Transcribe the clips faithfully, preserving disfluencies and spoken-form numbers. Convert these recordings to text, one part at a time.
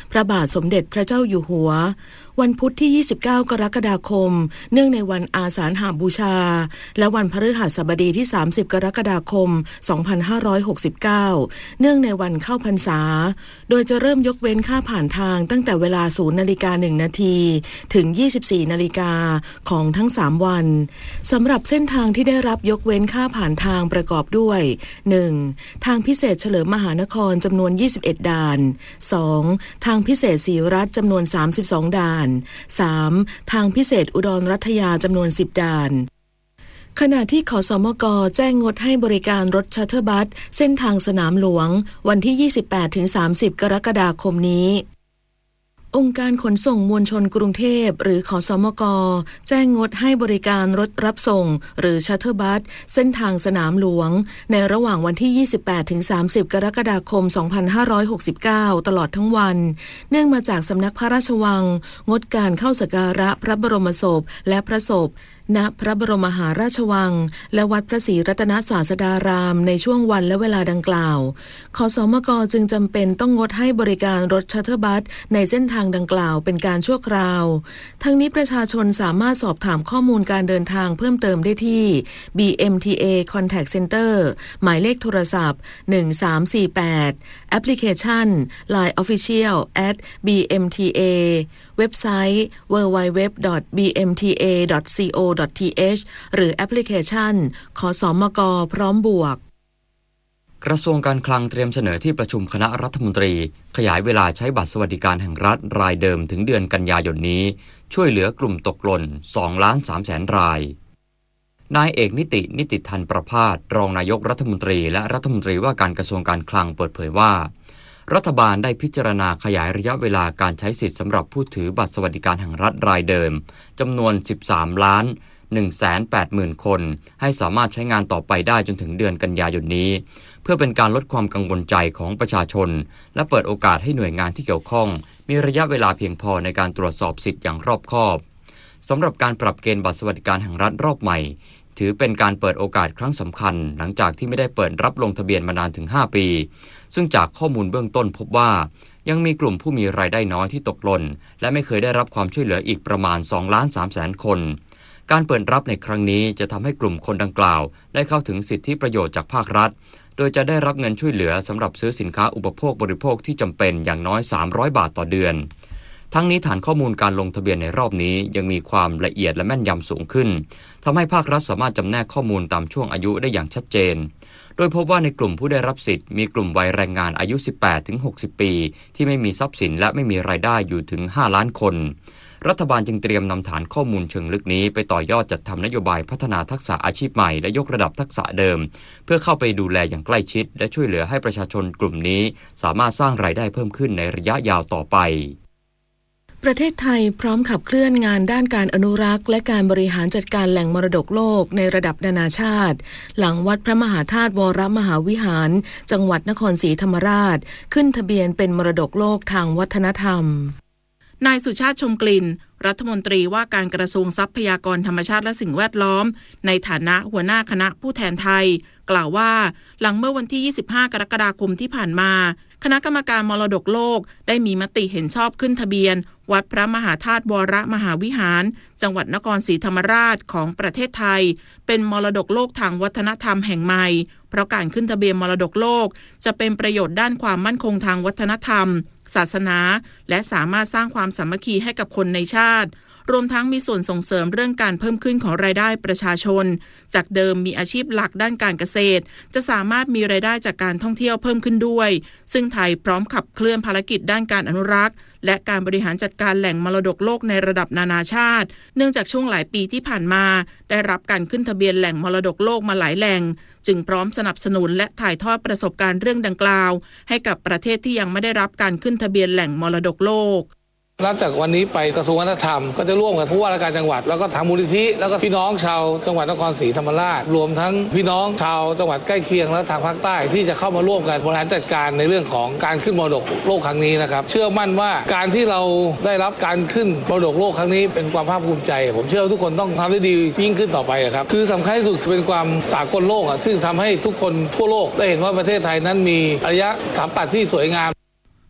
พระบาทสมเด็จพระเจ้าอยู่หัววันพุธที่ยี่สิบเก้ากรกฎาคมเนื่องในวันอาสาฬหบูชาและวันพฤหัสบดีที่สามสิบกรกฎาคมสองพันห้าร้อยหกสิบเก้าเนื่องในวันเข้าพรรษาโดยจะเริ่มยกเว้นค่าผ่านทางตั้งแต่เวลา ศูนย์นาฬิกาหนึ่งนาทีถึง ยี่สิบสี่นาฬิกาของทั้งสามวันสำหรับเส้นทางที่ได้รับยกเว้นค่าผ่านทางประกอบด้วย หนึ่ง ทางพิเศษเฉลิมมหานครจำนวนยี่สิบเอ็ดด่าน สอง ทางพิเศษศรีรัตน์จำนวนสามสิบสองด่าน สาม ทางพิเศษอุดรรัตยาจำนวนสิบด่านขณะที่ขสมกแจ้งงดให้บริการรถชัตเตอร์บัสเส้นทางสนามหลวงวันที่ ยี่สิบแปดถึงสามสิบ กรกฎาคมนี้องค์การขนส่งมวลชนกรุงเทพหรือขสมกแจ้งงดให้บริการรถรับส่งหรือชัตเตอร์บัสเส้นทางสนามหลวงในระหว่างวันที่ ยี่สิบแปดถึงสามสิบ กรกฎาคม สองพันห้าร้อยหกสิบเก้า ตลอดทั้งวันเนื่องมาจากสำนักพระราชวังงดการเข้าสักการะพระบรมศพและพระศพณพระบรมมหาราชวังและวัดพระศรีรัตนศาสดารามในช่วงวันและเวลาดังกล่าวขสมกจึงจำเป็นต้องงดให้บริการรถชัตเตอร์บัสในเส้นทางดังกล่าวเป็นการชั่วคราวทั้งนี้ประชาชนสามารถสอบถามข้อมูลการเดินทางเพิ่มเติมได้ที่ บี เอ็ม ที เอ Contact Center หมายเลขโทรศัพท์หนึ่งสามสี่แปดแอปพลิเคชัน ไลน์ Official แอท บี เอ็ม ที เอ เว็บไซต์ ดับเบิลยู ดับเบิลยู ดับเบิลยู ดอท บี เอ็ม ที เอ ดอท ซี โอ ดอท ที เอช หรือแอปพลิเคชันขสมกพร้อมบวกกระทรวงการคลังเตรียมเสนอที่ประชุมคณะรัฐมนตรีขยายเวลาใช้บัตรสวัสดิการแห่งรัฐรายเดิมถึงเดือนกันยายนนี้ช่วยเหลือกลุ่มตกหล่น สองล้านสามแสน รายนายเอกนิตินิติทันประภาสรองนายกรัฐมนตรีและรัฐมนตรีว่าการกระทรวงการคลังเปิดเผยว่ารัฐบาลได้พิจารณาขยายระยะเวลาการใช้สิทธิสำหรับผู้ถือบัตรสวัสดิการแห่งรัฐรายเดิมจำนวน สิบสามล้านหนึ่งแสนแปดหมื่น คนให้สามารถใช้งานต่อไปได้จนถึงเดือนกันยายนนี้เพื่อเป็นการลดความกังวลใจของประชาชนและเปิดโอกาสให้หน่วยงานที่เกี่ยวข้องมีระยะเวลาเพียงพอในการตรวจสอบสิทธิ์อย่างรอบคอบสำหรับการปรับเกณฑ์บัตรสวัสดิการแห่งรัฐรอบใหม่ถือเป็นการเปิดโอกาสครั้งสำคัญหลังจากที่ไม่ได้เปิดรับลงทะเบียนมานานถึงห้าปีซึ่งจากข้อมูลเบื้องต้นพบว่ายังมีกลุ่มผู้มีรายได้น้อยที่ตกหล่นและไม่เคยได้รับความช่วยเหลืออีกประมาณ สองล้านสามแสน คนการเปิดรับในครั้งนี้จะทำให้กลุ่มคนดังกล่าวได้เข้าถึงสิทธิประโยชน์จากภาครัฐโดยจะได้รับเงินช่วยเหลือสำหรับซื้อสินค้าอุปโภคบริโภคที่จำเป็นอย่างน้อยสามร้อยบาทต่อเดือนทั้งนี้ฐานข้อมูลการลงทะเบียนในรอบนี้ยังมีความละเอียดและแม่นยำสูงขึ้นทำให้ภาครัฐสามารถจำแนกข้อมูลตามช่วงอายุได้อย่างชัดเจนโดยพบว่าในกลุ่มผู้ได้รับสิทธิ์มีกลุ่มวัยแรงงานอายุ สิบแปดถึงหกสิบ ปีที่ไม่มีทรัพย์สินและไม่มีรายได้อยู่ถึงห้าล้านคนรัฐบาลจึงเตรียมนำฐานข้อมูลเชิงลึกนี้ไปต่อยอดจัดทำนโยบายพัฒนาทักษะอาชีพใหม่และยกระดับทักษะเดิมเพื่อเข้าไปดูแลอย่างใกล้ชิดและช่วยเหลือให้ประชาชนกลุ่มนี้สามารถสร้างรายได้เพิ่มขึ้นในระยะยาวต่อไปประเทศไทยพร้อมขับเคลื่อนงานด้านการอนุรักษ์และการบริหารจัดการแหล่งมรดกโลกในระดับนานาชาติหลังวัดพระมหาธาตุวรมหาวิหารจังหวัดนครศรีธรรมราชขึ้นทะเบียนเป็นมรดกโลกทางวัฒนธรรมนายสุชาติชมกลิ่นรัฐมนตรีว่าการกระทรวงทรัพยากรธรรมชาติและสิ่งแวดล้อมในฐานะหัวหน้าคณะผู้แทนไทยกล่าวว่าหลังเมื่อวันที่ยี่สิบห้ากรกฎาคมที่ผ่านมาคณะกรรมการมรดกโลกได้มีมติเห็นชอบขึ้นทะเบียนวัดพระมหาธาตุวรมหาวิหารจังหวัดนครศรีธรรมราชของประเทศไทยเป็นมรดกโลกทางวัฒนธรรมแห่งใหม่เพราะการขึ้นทะเบียนมรดกโลกจะเป็นประโยชน์ด้านความมั่นคงทางวัฒนธรรมศาสนาและสามารถสร้างความสามัคคีให้กับคนในชาติรวมทั้งมีส่วนส่งเสริมเรื่องการเพิ่มขึ้นของรายได้ประชาชนจากเดิมมีอาชีพหลักด้านการเกษตรจะสามารถมีรายได้จากการท่องเที่ยวเพิ่มขึ้นด้วยซึ่งไทยพร้อมขับเคลื่อนภารกิจด้านการอนุรักษ์และการบริหารจัดการแหล่งมรดกโลกในระดับนานาชาติเนื่องจากช่วงหลายปีที่ผ่านมาได้รับการขึ้นทะเบียนแหล่งมรดกโลกมาหลายแหล่งจึงพร้อมสนับสนุนและถ่ายทอดประสบการณ์เรื่องดังกล่าวให้กับประเทศที่ยังไม่ได้รับการขึ้นทะเบียนแหล่งมรดกโลกนับจากวันนี้ไปกระทรวงวัฒนธรรมก็จะร่วมกับผู้ว่าราชการจังหวัดแล้วก็ทางมูลนิธิแล้วก็พี่น้องชาวจังหวัดนครศรีธรรมราชรวมทั้งพี่น้องชาวจังหวัดใกล้เคียงและทางภาคใต้ที่จะเข้ามาร่วมกันบริหารจัดการในเรื่องของการขึ้นมรดกโลกครั้งนี้นะครับเชื่อมั่นว่าการที่เราได้รับการขึ้นมรดกโลกครั้งนี้เป็นความภาคภูมิใจผมเชื่อว่าทุกคนต้องทำได้ดียิ่งขึ้นต่อไปครับคือสำคัญที่สุดเป็นความสากลโลกอ่ะซึ่งทำให้ทุกคนทั่วโลกได้เห็นว่าประเทศไทยนั้นมีอารยสถาปัตย์ที่สวยงาม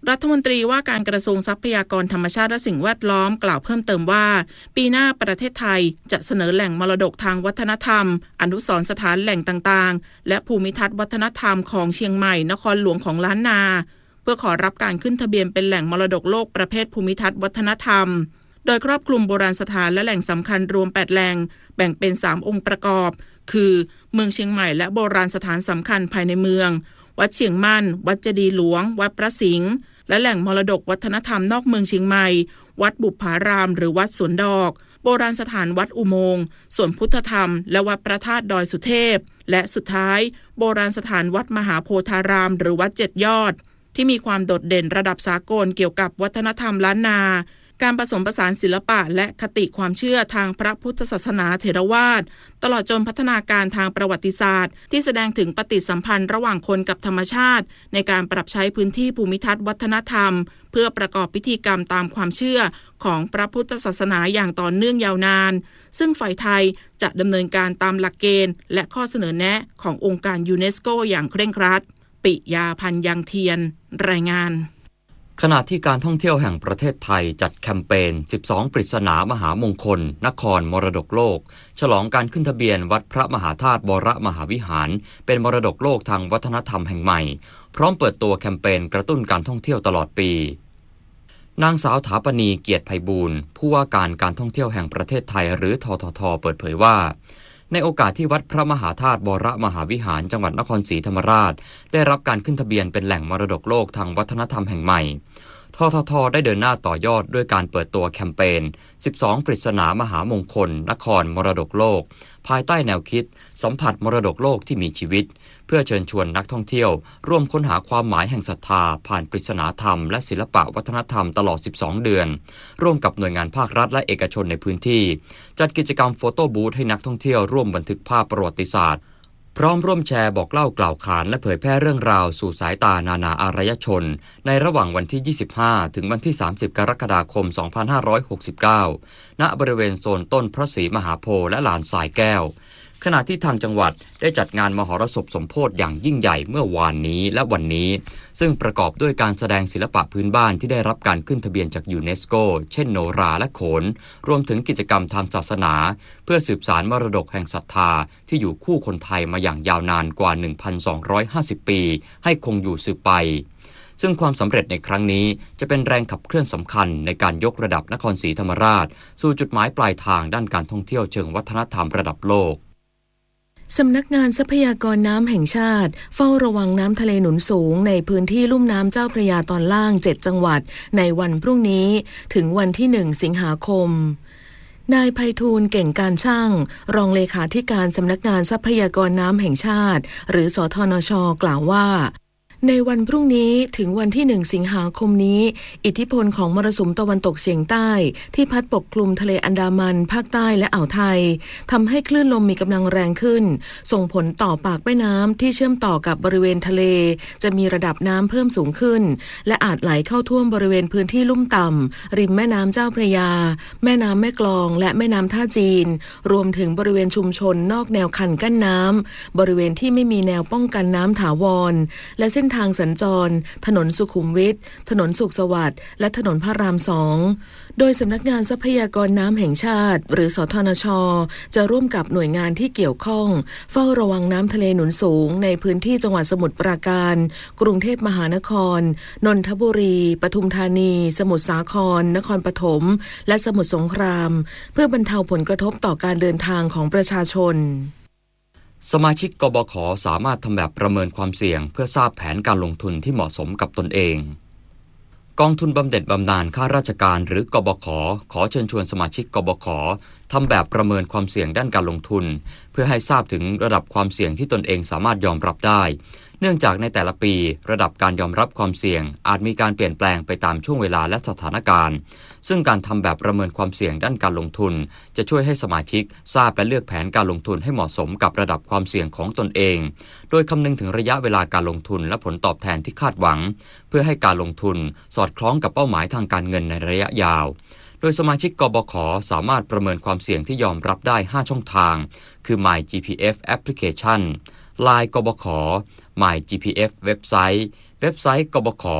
รัฐมนตรีว่าการกระทรวงทรัพยากรธรรมชาติและสิ่งแวดล้อมกล่าวเพิ่มเติมว่าปีหน้าประเทศไทยจะเสนอแหล่งมรดกทางวัฒนธรรมอนุสรณ์สถานแหล่งต่างๆและภูมิทัศน์วัฒนธรรมของเชียงใหม่นครหลวงของล้านนาเพื่อขอรับการขึ้นทะเบียนเป็นแหล่งมรดกโลกประเภทภูมิทัศน์วัฒนธรรมโดยครอบคลุมโบราณสถานและแหล่งสำคัญรวมแปดแหล่งแบ่งเป็นสามองค์ประกอบคือเมืองเชียงใหม่และโบราณสถานสำคัญภายในเมืองวัดเชียงมั่นวัดเจดีย์หลวงวัดพระสิงห์และแหล่งมรดกวัฒนธรรมนอกเมืองเชียงใหม่วัดบุพารามหรือวัดสวนดอกโบราณสถานวัดอุโมงค์สวนพุทธธรรมและวัดพระธาตุดอยสุเทพและสุดท้ายโบราณสถานวัดมหาโพธารามหรือวัดเจ็ดยอดที่มีความโดดเด่นระดับสากลเกี่ยวกับวัฒนธรรมล้านนาการผสมผสานศิลปะและคติความเชื่อทางพระพุทธศาสนาเถรวาทตลอดจนพัฒนาการทางประวัติศาสตร์ที่แสดงถึงปฏิสัมพันธ์ระหว่างคนกับธรรมชาติในการปรับใช้พื้นที่ภูมิทัศน์วัฒนธรรมเพื่อประกอบพิธีกรรมตามความเชื่อของพระพุทธศาสนาอย่างต่อเนื่องยาวนานซึ่งฝ่ายไทยจะดำเนินการตามหลักเกณฑ์และข้อเสนอแนะขององค์การยูเนสโกอย่างเคร่งครัดปิยาพันธ์ยังเทียนรายงานขณะที่การท่องเที่ยวแห่งประเทศไทยจัดแคมเปญสิบสองปริศนามหามงคลนครมรดกโลกฉลองการขึ้นทะเบียนวัดพระมหาธาตุวรมหาวิหารเป็นมรดกโลกทางวัฒนธรรมแห่งใหม่พร้อมเปิดตัวแคมเปญกระตุ้นการท่องเที่ยวตลอดปีนางสาวถาปณีเกียรติไพบูลย์ผู้ว่าการการท่องเที่ยวแห่งประเทศไทยหรือททท.เปิดเผยว่าในโอกาสที่วัดพระมหาธาตุวรมหาวิหารจังหวัดนครศรีธรรมราชได้รับการขึ้นทะเบียนเป็นแหล่งมรดกโลกทางวัฒนธรรมแห่งใหม่ททท.ได้เดินหน้าต่อยอดด้วยการเปิดตัวแคมเปญสิบสองปริศนามหามงคลนครมรดกโลกภายใต้แนวคิดสัมผัสมรดกโลกที่มีชีวิตเพื่อเชิญชวนนักท่องเที่ยวร่วมค้นหาความหมายแห่งศรัทธาผ่านปริศนาธรรมและศิลปะวัฒนธรรมตลอดสิบสองเดือนร่วมกับหน่วยงานภาครัฐและเอกชนในพื้นที่จัดกิจกรรมโฟโต้บูธให้นักท่องเที่ยวร่วมบันทึกภาพประวัติศาสตร์พร้อมร่วมแชร์บอกเล่ากล่าวขานและเผยแพร่เรื่องราวสู่สายตานานาอารยชนในระหว่างวันที่ยี่สิบห้าถึงวันที่สามสิบกรกฎาคมสองพันห้าร้อยหกสิบเก้าณบริเวณโซนต้นพระศรีมหาโพธิ์และลานทรายแก้วขณะที่ทางจังหวัดได้จัดงานมหรสพสมโภชอย่างยิ่งใหญ่เมื่อวานนี้และวันนี้ซึ่งประกอบด้วยการแสดงศิลปะพื้นบ้านที่ได้รับการขึ้นทะเบียนจากยูเนสโกเช่นโนราและโขนรวมถึงกิจกรรมทางศาสนาเพื่อสืบสานมรดกแห่งศรัทธาที่อยู่คู่คนไทยมาอย่างยาวนานกว่า หนึ่งพันสองร้อยห้าสิบ ปีให้คงอยู่สืบไปซึ่งความสำเร็จในครั้งนี้จะเป็นแรงขับเคลื่อนสำคัญในการยกระดับนครศรีธรรมราชสู่จุดหมายปลายทางด้านการท่องเที่ยวเชิงวัฒนธรรมระดับโลกสำนักงานทรัพยากรน้ำแห่งชาติเฝ้าระวังน้ำทะเลหนุนสูงในพื้นที่ลุ่มน้ำเจ้าพระยาตอนล่างเจ็ดจังหวัดในวันพรุ่งนี้ถึงวันที่หนึ่งสิงหาคมนายไพฑูรย์เก่งการช่างรองเลขาธิการสำนักงานทรัพยากรน้ำแห่งชาติหรือสทนช.กล่าวว่าในวันพรุ่งนี้ถึงวันที่หนึ่งสิงหาคมนี้อิทธิพลของมรสุมตะวันตกเฉียงใต้ที่พัดปกคลุมทะเลอันดามันภาคใต้และอ่าวไทยทำให้คลื่นลมมีกำลังแรงขึ้นส่งผลต่อปากแม่น้ำที่เชื่อมต่อกับบริเวณทะเลจะมีระดับน้ำเพิ่มสูงขึ้นและอาจไหลเข้าท่วมบริเวณพื้นที่ลุ่มต่ำริมแม่น้ำเจ้าพระยาแม่น้ำแม่กลองและแม่น้ำท่าจีนรวมถึงบริเวณชุมชนนอกแนวคันกั้นน้ำบริเวณที่ไม่มีแนวป้องกันน้ำถาวรและเส้นทางสัญจรถนนสุขุมวิทถนนสุขสวัสดิ์และถนนพระรามสองโดยสำนักงานทรัพยากรน้ำแห่งชาติหรือสทนช.จะร่วมกับหน่วยงานที่เกี่ยวข้องเฝ้าระวังน้ำทะเลหนุนสูงในพื้นที่จังหวัดสมุทรปราการกรุงเทพมหานครนนทบุรีปทุมธานีสมุทรสาครนครปฐมและสมุทรสงครามเพื่อบรรเทาผลกระทบต่อการเดินทางของประชาชนสมาชิกกบข.สามารถทำแบบประเมินความเสี่ยงเพื่อทราบแผนการลงทุนที่เหมาะสมกับตนเองกองทุนบำเหน็จบำนาญข้าราชการหรือกบข.ขอเชิญชวนสมาชิกกบข.ทำแบบประเมินความเสี่ยงด้านการลงทุนเพื่อให้ทราบถึงระดับความเสี่ยงที่ตนเองสามารถยอมรับได้เนื่องจากในแต่ละปีระดับการยอมรับความเสี่ยงอาจมีการเปลี่ยนแปลงไปตามช่วงเวลาและสถานการณ์ซึ่งการทำแบบประเมินความเสี่ยงด้านการลงทุนจะช่วยให้สมาชิกทราบและเลือกแผนการลงทุนให้เหมาะสมกับระดับความเสี่ยงของตนเองโดยคำนึงถึงระยะเวลาการลงทุนและผลตอบแทนที่คาดหวังเพื่อให้การลงทุนสอดคล้องกับเป้าหมายทางการเงินในระยะยาวโดยสมาชิกกบข.สามารถประเมินความเสี่ยงที่ยอมรับได้ห้าช่องทางคือ My จี พี เอฟ Application ไลน์ กบข. My จี พี เอฟ เว็บไซต์เว็บไซต์กบข.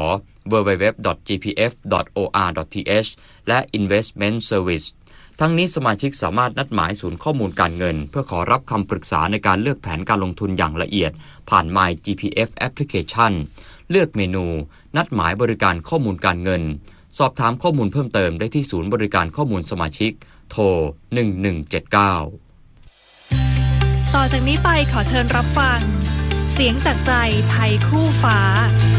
ดับเบิลยู ดับเบิลยู ดับเบิลยู ดอท จี พี เอฟ ดอท โอ อาร์ ดอท ที เอช และ Investment Service ทั้งนี้สมาชิกสามารถนัดหมายศูนย์ข้อมูลการเงินเพื่อขอรับคำปรึกษาในการเลือกแผนการลงทุนอย่างละเอียดผ่าน My จี พี เอฟ Application เลือกเมนูนัดหมายบริการข้อมูลการเงินสอบถามข้อมูลเพิ่มเติมได้ที่ศูนย์บริการข้อมูลสมาชิกโทรหนึ่งหนึ่งเจ็ดเก้าต่อจากนี้ไปขอเชิญรับฟังเสียงจากใจไทยคู่ฟ้า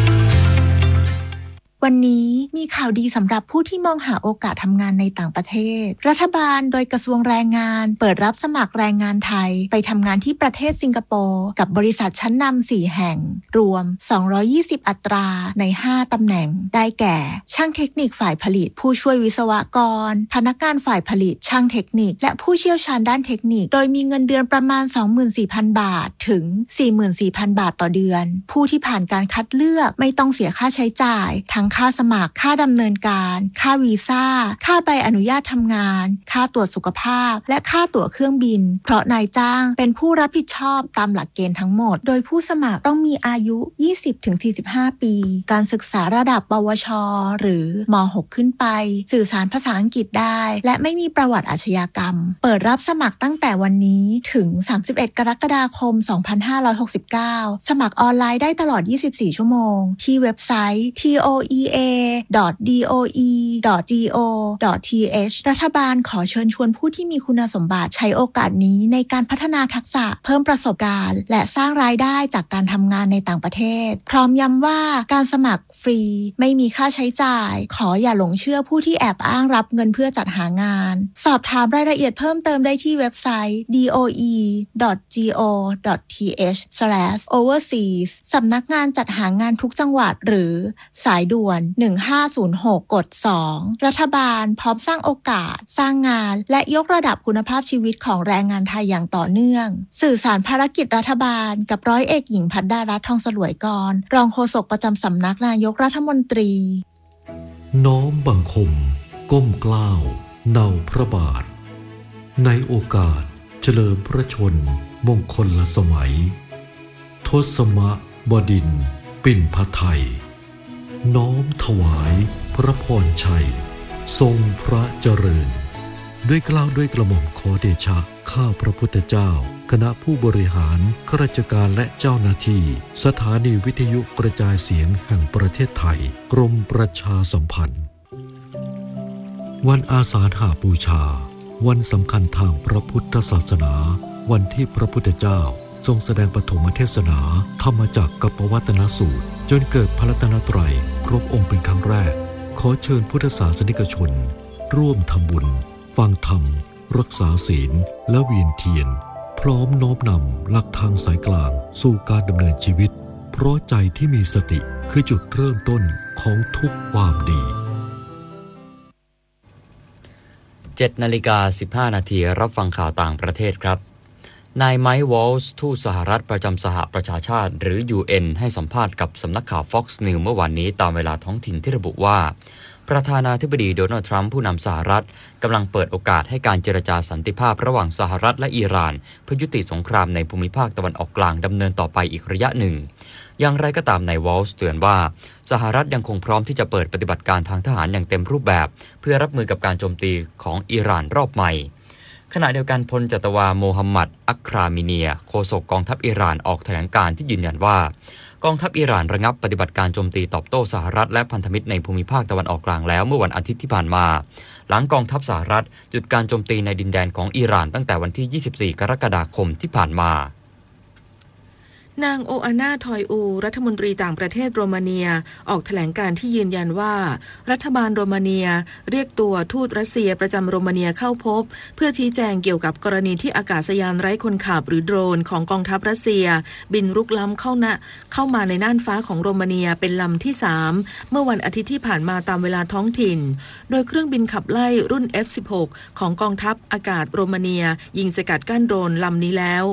วันนี้มีข่าวดีสำหรับผู้ที่มองหาโอกาสทำงานในต่างประเทศรัฐบาลโดยกระทรวงแรงงานเปิดรับสมัครแรงงานไทยไปทำงานที่ประเทศสิงคโปร์กับบริษัทชั้นนำสี่แห่งรวมสองร้อยยี่สิบอัตราในห้าตำแหน่งได้แก่ช่างเทคนิคฝ่ายผลิตผู้ช่วยวิศวกรพนักงานฝ่ายผลิตช่างเทคนิคและผู้เชี่ยวชาญด้านเทคนิคโดยมีเงินเดือนประมาณ สองหมื่นสี่พัน บาทถึง สี่หมื่นสี่พัน บาทต่อเดือนผู้ที่ผ่านการคัดเลือกไม่ต้องเสียค่าใช้จ่ายทั้งค่าสมัครค่าดำเนินการค่าวีซ่าค่าใบอนุญาตทำงานค่าตรวจสุขภาพและค่าตั๋วเครื่องบินเพราะนายจ้างเป็นผู้รับผิดชอบตามหลักเกณฑ์ทั้งหมดโดยผู้สมัครต้องมีอายุ ยี่สิบถึงสี่สิบห้า ปีการศึกษาระดับปวชหรือม หก ขึ้นไปสื่อสารภาษาอังกฤษได้และไม่มีประวัติอาชญากรรมเปิดรับสมัครตั้งแต่วันนี้ถึงสามสิบเอ็ดกรกฎาคมสองพันห้าร้อยหกสิบเก้าสมัครออนไลน์ได้ตลอดยี่สิบสี่ชั่วโมงที่เว็บไซต์ ที โอ อี เอ ดอท ดี โอ อี ดอท จี โอ ดอท ที เอช รัฐบาลขอเชิญชวนผู้ที่มีคุณสมบัติใช้โอกาสนี้ในการพัฒนาทักษะเพิ่มประสบการณ์และสร้างรายได้จากการทำงานในต่างประเทศพร้อมย้ำว่าการสมัครฟรีไม่มีค่าใช้จ่ายขออย่าหลงเชื่อผู้ที่แอบอ้างรับเงินเพื่อจัดหางานสอบถามรายละเอียดเพิ่มเติมได้ที่เว็บไซต์ ดี โอ อี ดอท จี โอ ดอท ที เอช สแลช โอเวอร์ซีส สำนักงานจัดหางานทุกจังหวัดหรือสายด่วนหนึ่งห้าศูนย์หกกดสองรัฐบาลพร้อมสร้างโอกาสสร้างงานและยกระดับคุณภาพชีวิตของแรงงานไทยอย่างต่อเนื่องสื่อสารภารกิจรัฐบาลกับร้อยเอกหญิงภัทรดารัตน์ทองสลวยกรรองโฆษกประจำสำนักนายกรัฐมนตรีน้อมบังคมก้มเกล้าเนาพระบาทในโอกาสเฉลิมพระชนมงคลสมัยทศมบดินทร์ปิ่นพไทยน้อมถวายพระพรชัยทรงพระเจริญด้วยเกล้าด้วยกระหม่อมขอเดชะข้าพระพุทธเจ้าคณะผู้บริหารข้าราชการและเจ้าหน้าที่สถานีวิทยุกระจายเสียงแห่งประเทศไทยกรมประชาสัมพันธ์วันอาสาฬหบูชาวันสำคัญทางพระพุทธศาสนาวันที่พระพุทธเจ้าทรงแสดงปฐมเทศนาธรรมจักรกับปวัตนสูตรจนเกิดพระรัตนตรัยครบองค์เป็นครั้งแรกขอเชิญพุทธศาสนิกชนร่วมทำบุญฟังธรรมรักษาศีลและเวียนเทียนพร้อมน้อมนำหลักทางสายกลางสู่การดำเนินชีวิตเพราะใจที่มีสติคือจุดเริ่มต้นของทุกความดีเจ็ดนาฬิกาสิบห้านาทีรับฟังข่าวต่างประเทศครับนายไมค์วอลส์ทูตสหรัฐประจำสหประชาชาติหรือ ยู เอ็น ให้สัมภาษณ์กับสำนักข่าว Fox News เมื่อวานนี้ตามเวลาท้องถิ่นที่ระบุว่าประธานาธิบดีโดนัลด์ทรัมป์ผู้นำสหรัฐกำลังเปิดโอกาสให้การเจรจาสันติภาพระหว่างสหรัฐและอิหร่านเพื่อยุติสงครามในภูมิภาคตะวันออกกลางดำเนินต่อไปอีกระยะหนึ่งอย่างไรก็ตามนายวอลส์เตือนว่าสหรัฐยังคงพร้อมที่จะเปิดปฏิบัติการทางทหารอย่างเต็มรูปแบบเพื่อรับมือกับการโจมตีของอิหร่านรอบใหม่ขณะเดียวกันพลจัตวาโมฮัมหมัดอัครามิเนียโฆษกกองทัพอิหร่านออกแถลงการณ์ที่ยืนยันว่ากองทัพอิหร่านระงับปฏิบัติการโจมตีตอบโต้สหรัฐและพันธมิตรในภูมิภาคตะวันออกกลางแล้วเมื่อวันอาทิตย์ที่ผ่านมาหลังกองทัพสหรัฐหยุดการโจมตีในดินแดนของอิหร่านตั้งแต่วันที่ยี่สิบสี่กรกฎาคมที่ผ่านมานางโออาน่าทอยอูรัฐมนตรีต่างประเทศโรมาเนียออกแถลงการที่ยืนยันว่ารัฐบาลโรมาเนียเรียกตัวทูตรัสเซียประจำโรมาเนียเข้าพบเพื่อชี้แจงเกี่ยวกับกรณีที่อากาศยานไร้คนขับหรือโดรนของกองทัพรัสเซียบินรุกล้ำเข้านะเข้ามาในน่านฟ้าของโรมาเนียเป็นลำที่สามเมื่อวันอาทิตย์ที่ผ่านมาตามเวลาท้องถิ่นโดยเครื่องบินขับไล่รุ่น เอฟ สิบหก ของกองทัพอากาศโรมาเนียยิงสกัดกั้นโดรนลำนี้แล้ว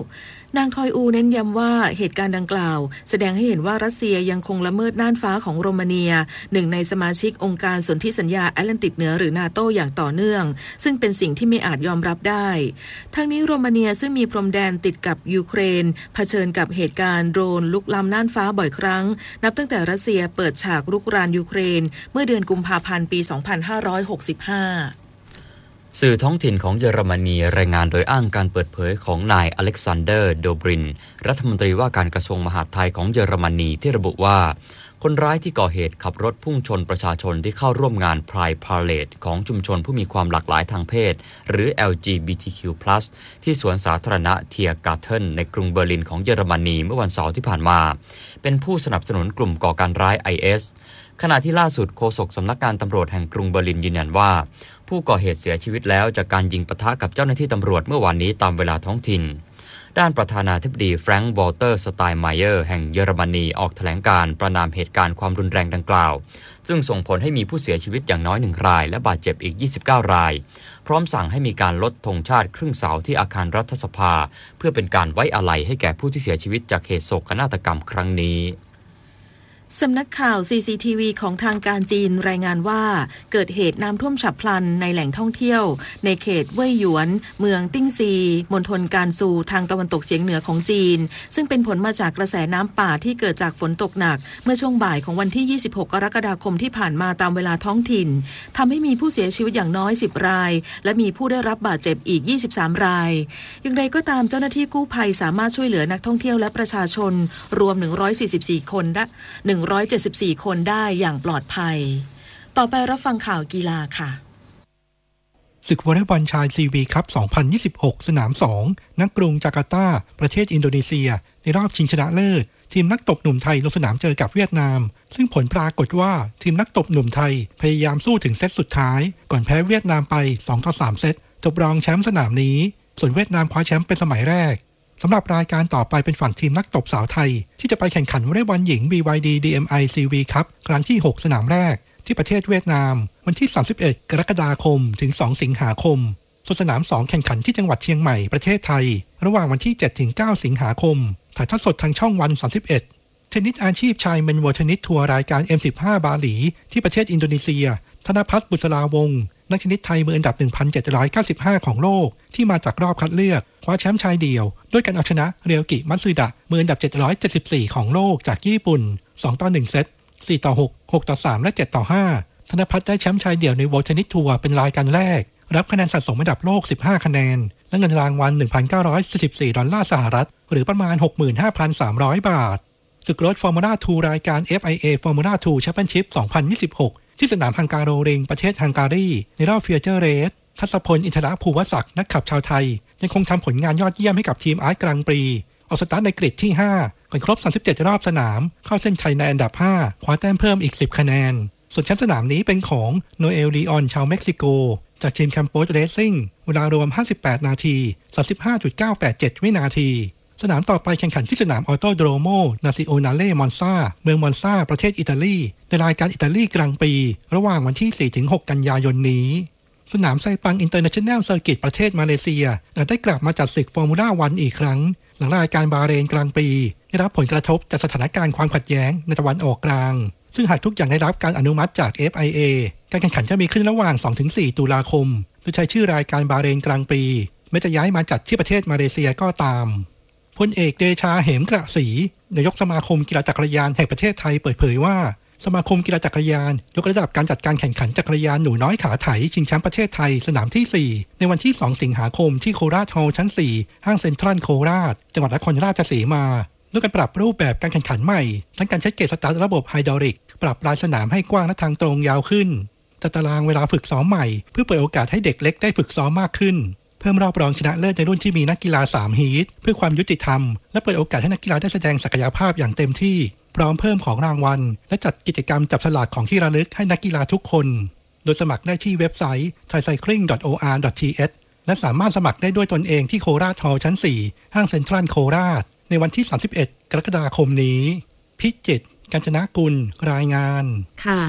นางทอยอูเน้นย้ำว่าเหตุการณ์ดังกล่าวแสดงให้เห็นว่ารัสเซียยังคงละเมิดน่านฟ้าของโรมาเนียหนึ่งในสมาชิกองค์การสนธิสัญญาแอตแลนติกเหนือหรือนาโตอย่างต่อเนื่องซึ่งเป็นสิ่งที่ไม่อาจยอมรับได้ทั้งนี้โรมาเนียซึ่งมีพรมแดนติดกับยูเครนเผชิญกับเหตุการณ์โดรนลุกล้ำน่านฟ้าบ่อยครั้งนับตั้งแต่รัสเซียเปิดฉากรุกรานยูเครนเมื่อเดือนกุมภาพันธ์ปี สองพันห้าร้อยหกสิบห้าสื่อท้องถิ่นของเยอรมนีรายงานโดยอ้างการเปิดเผยของนายอเล็กซานเดอร์โดบรินรัฐมนตรีว่าการกระทรวงมหาดไทยของเยอรมนีที่ระบุว่าคนร้ายที่ก่อเหตุขับรถพุ่งชนประชาชนที่เข้าร่วมงาน Pride Parade ของชุมชนผู้มีความหลากหลายทางเพศหรือ แอล จี บี ที คิว พลัส ที่สวนสาธารณะเทียร์การ์เทนในกรุงเบอร์ลินของเยอรมนีเมื่อวันเสาร์ที่ผ่านมาเป็นผู้สนับสนุนกลุ่มก่อการร้าย ไอ เอส ขณะที่ล่าสุดโฆษกสำนักงานตำรวจแห่งกรุงเบอร์ลินยืนยันว่าผู้ก่อเหตุเสียชีวิตแล้วจากการยิงปะทะกับเจ้าหน้าที่ตำรวจเมื่อวานนี้ตามเวลาท้องถิ่นด้านประธานาธิบดีแฟรงค์วอลเตอร์สไตน์ไมเยอร์แห่งเยอรมนีออกแถลงการประณามเหตุการณ์ความรุนแรงดังกล่าวซึ่งส่งผลให้มีผู้เสียชีวิตอย่างน้อยหนึ่งรายและบาดเจ็บอีกยี่สิบเก้ารายพร้อมสั่งให้มีการลดธงชาติครึ่งเสาที่อาคารรัฐสภาเพื่อเป็นการไว้อาลัยให้แก่ผู้ที่เสียชีวิตจากเหตุโศกนาฏกรรมครั้งนี้สำนักข่าว ซี ซี ที วี ของทางการจีนรายงานว่าเกิดเหตุน้ำท่วมฉับพลันในแหล่งท่องเที่ยวในเขตเว่ยหยวนเมืองติ้งซีมณฑลการซูทางตะวันตกเฉียงเหนือของจีนซึ่งเป็นผลมาจากกระแสน้ำป่าที่เกิดจากฝนตกหนักเมื่อช่วงบ่ายของวันที่ยี่สิบหกกรกฎาคมที่ผ่านมาตามเวลาท้องถิ่นทำให้มีผู้เสียชีวิตอย่างน้อยสิบรายและมีผู้ได้รับบาดเจ็บอีกยี่สิบสามรายอย่างไรก็ตามเจ้าหน้าที่กู้ภัยสามารถช่วยเหลือนักท่องเที่ยวและประชาชนรวมหนึ่งร้อยสี่สิบสี่คนและหนึ่งร้อยเจ็ดสิบสี่คนได้อย่างปลอดภัยต่อไปรับฟังข่าวกีฬาค่ะศึกวอลเลย์บอลชายซีวีคัพสองพันยี่สิบหกสนามสองณกรุงจาการ์ตาประเทศอินโดนีเซียในรอบชิงชนะเลิศทีมนักตบหนุ่มไทยลงสนามเจอกับเวียดนามซึ่งผลปรากฏว่าทีมนักตบหนุ่มไทยพยายามสู้ถึงเซตสุดท้ายก่อนแพ้เวียดนามไปสองต่อสามเซตจบรองแชมป์สนามนี้ส่วนเวียดนามคว้าแชมป์เป็นสมัยแรกสำหรับรายการต่อไปเป็นฝั่งทีมนักตบสาวไทยที่จะไปแข่งขันวอลเลย์บอลหญิง บี วาย ดี ดี เอ็ม ไอ ซี วี คัพครั้งที่หกสนามแรกที่ประเทศเวียดนามวันที่สามสิบเอ็ดกรกฎาคมถึงสองสิงหาคมส่วนสนามสองแข่งขันที่จังหวัดเชียงใหม่ประเทศไทยระหว่างวันที่เจ็ดถึงเก้าสิงหาคมถ่ายทอดสดทางช่องวันสามสิบเอ็ดเทนนิสอาชีพชายเมนเวิลด์เทนนิสทัวร์รายการ เอ็ม สิบห้า บาหลีที่ประเทศอินโดนีเซียธนภัสบุษราวงศ์นักเทนนิสไทยมืออันดับ หนึ่งพันเจ็ดร้อยเก้าสิบห้า ของโลกที่มาจากรอบคัดเลือกคว้าแชมป์ชายเดี่ยวด้วยการเอาชนะเรียวกิมัตสึดะมืออันดับเจ็ดร้อยเจ็ดสิบสี่ของโลกจากญี่ปุ่นสองต่อหนึ่งเซตสี่ต่อหก หกต่อสามและเจ็ดต่อห้าธนภัสได้แชมป์ชายเดี่ยวใน World Tennis Tour เป็นรายการแรกรับคะแนนสะสมอันดับโลกสิบห้าคะแนนและเงินรางวัล หนึ่งพันเก้าร้อยสี่สิบสี่ ดอลลาร์สหรัฐหรือประมาณ หกหมื่นห้าพันสามร้อย บาทศึกรถฟอร์มูล่าทูรายการ เอฟ ไอ เอ Formula ทู Championship สองพันยี่สิบหกที่สนามฮังการโรริงประเทศฮังการีในรอบฟิวเจอร์เรสทัศพลอินทรภูวศักดิ์นักขับชาวไทยยังคงทำผลงานยอดเยี่ยมให้กับทีมอาร์ตกลางปรีออกสตาร์ทในกริดที่ห้าก่อนครบสามสิบเจ็ดรอบสนามเข้าเส้นชัยในอันดับห้าคว้าแต้มเพิ่มอีกสิบคะแนนส่วนแชมป์สนามนี้เป็นของโนเอลลีออนชาวเม็กซิโกจากทีมแคมโปสเรซซิ่งเวลารวมห้าสิบแปดนาที สามสิบห้าจุดเก้าแปดเจ็ด วินาทีสนามต่อไปแข่งขันที่สนามออโตโดโรโมนาซิโอนาเล่มอนซาเมืองมอนซาประเทศอิตาลีในรายการอิตาลีกลางปีระหว่างวันที่ สี่ถึงหก กันยายนนี้สนามไซปังอินเตอร์เนชั่นแนลเซอร์กิตประเทศมาเลเซียได้กลับมาจัดศึกฟอร์มูล่าวันอีกครั้งหลังรายการบาห์เรนกลางปีได้รับผลกระทบจากสถานการณ์ความขัดแย้งในตะวันออกกลางซึ่งหากทุกอย่างได้รับการอนุมัติจาก เอฟ ไอ เอ การแข่งขันจะมีขึ้นระหว่าง สองถึงสี่ ตุลาคมโดยใช้ชื่อรายการบาห์เรนกลางปีแม้จะย้ายมาจัดที่ประเทศมาเลเซียก็ตามพลเอกเดชาเหมกระศรีนายกสมาคมกีฬาจักรยานแห่งประเทศไทยเปิดเผยว่าสมาคมกีฬาจักรยานยกระดับการจัดการแข่งขันจักรยานหนูน้อยขาไถชิงแชมป์ประเทศไทยสนามที่สี่ในวันที่สองสิงหาคมที่โคราชฮอลล์ชั้นสี่ห้างเซ็นทรัลโคราชจังหวัดนครราชสีมาด้วยการปรับรูปแบบการแข่งขันใหม่ทั้งการใช้เกจสตาร์ทระบบไฮดรอลิกปรับลายสนามให้กว้างและทางตรงยาวขึ้นจัดตารางเวลาฝึกซ้อมใหม่เพื่อเปิดโอกาสให้เด็กเล็กได้ฝึกซ้อมมากขึ้นเพิ่มรอบรองชนะเลิศในรุ่นที่มีนักกีฬาสามฮีทเพื่อความยุติธรรมและเปิดโอกาสให้นักกีฬาได้แสดงศักยภาพอย่างเต็มที่พร้อมเพิ่มของรางวัลและจัดกิจกรรมจับฉลากของที่ระลึกให้นักกีฬาทุกคนโดยสมัครได้ที่เว็บไซต์ ไทยไซคลิง ดอท โอ อาร์ ดอท ที เอช และสามารถสมัครได้ด้วยตนเองที่โคราชฮอลล์ชั้นสี่ห้างเซ็นทรัลโคราชในวันที่สามสิบเอ็ดกรกฎาคมนี้พิจิตร กาญจนกุลรายงานค่ะ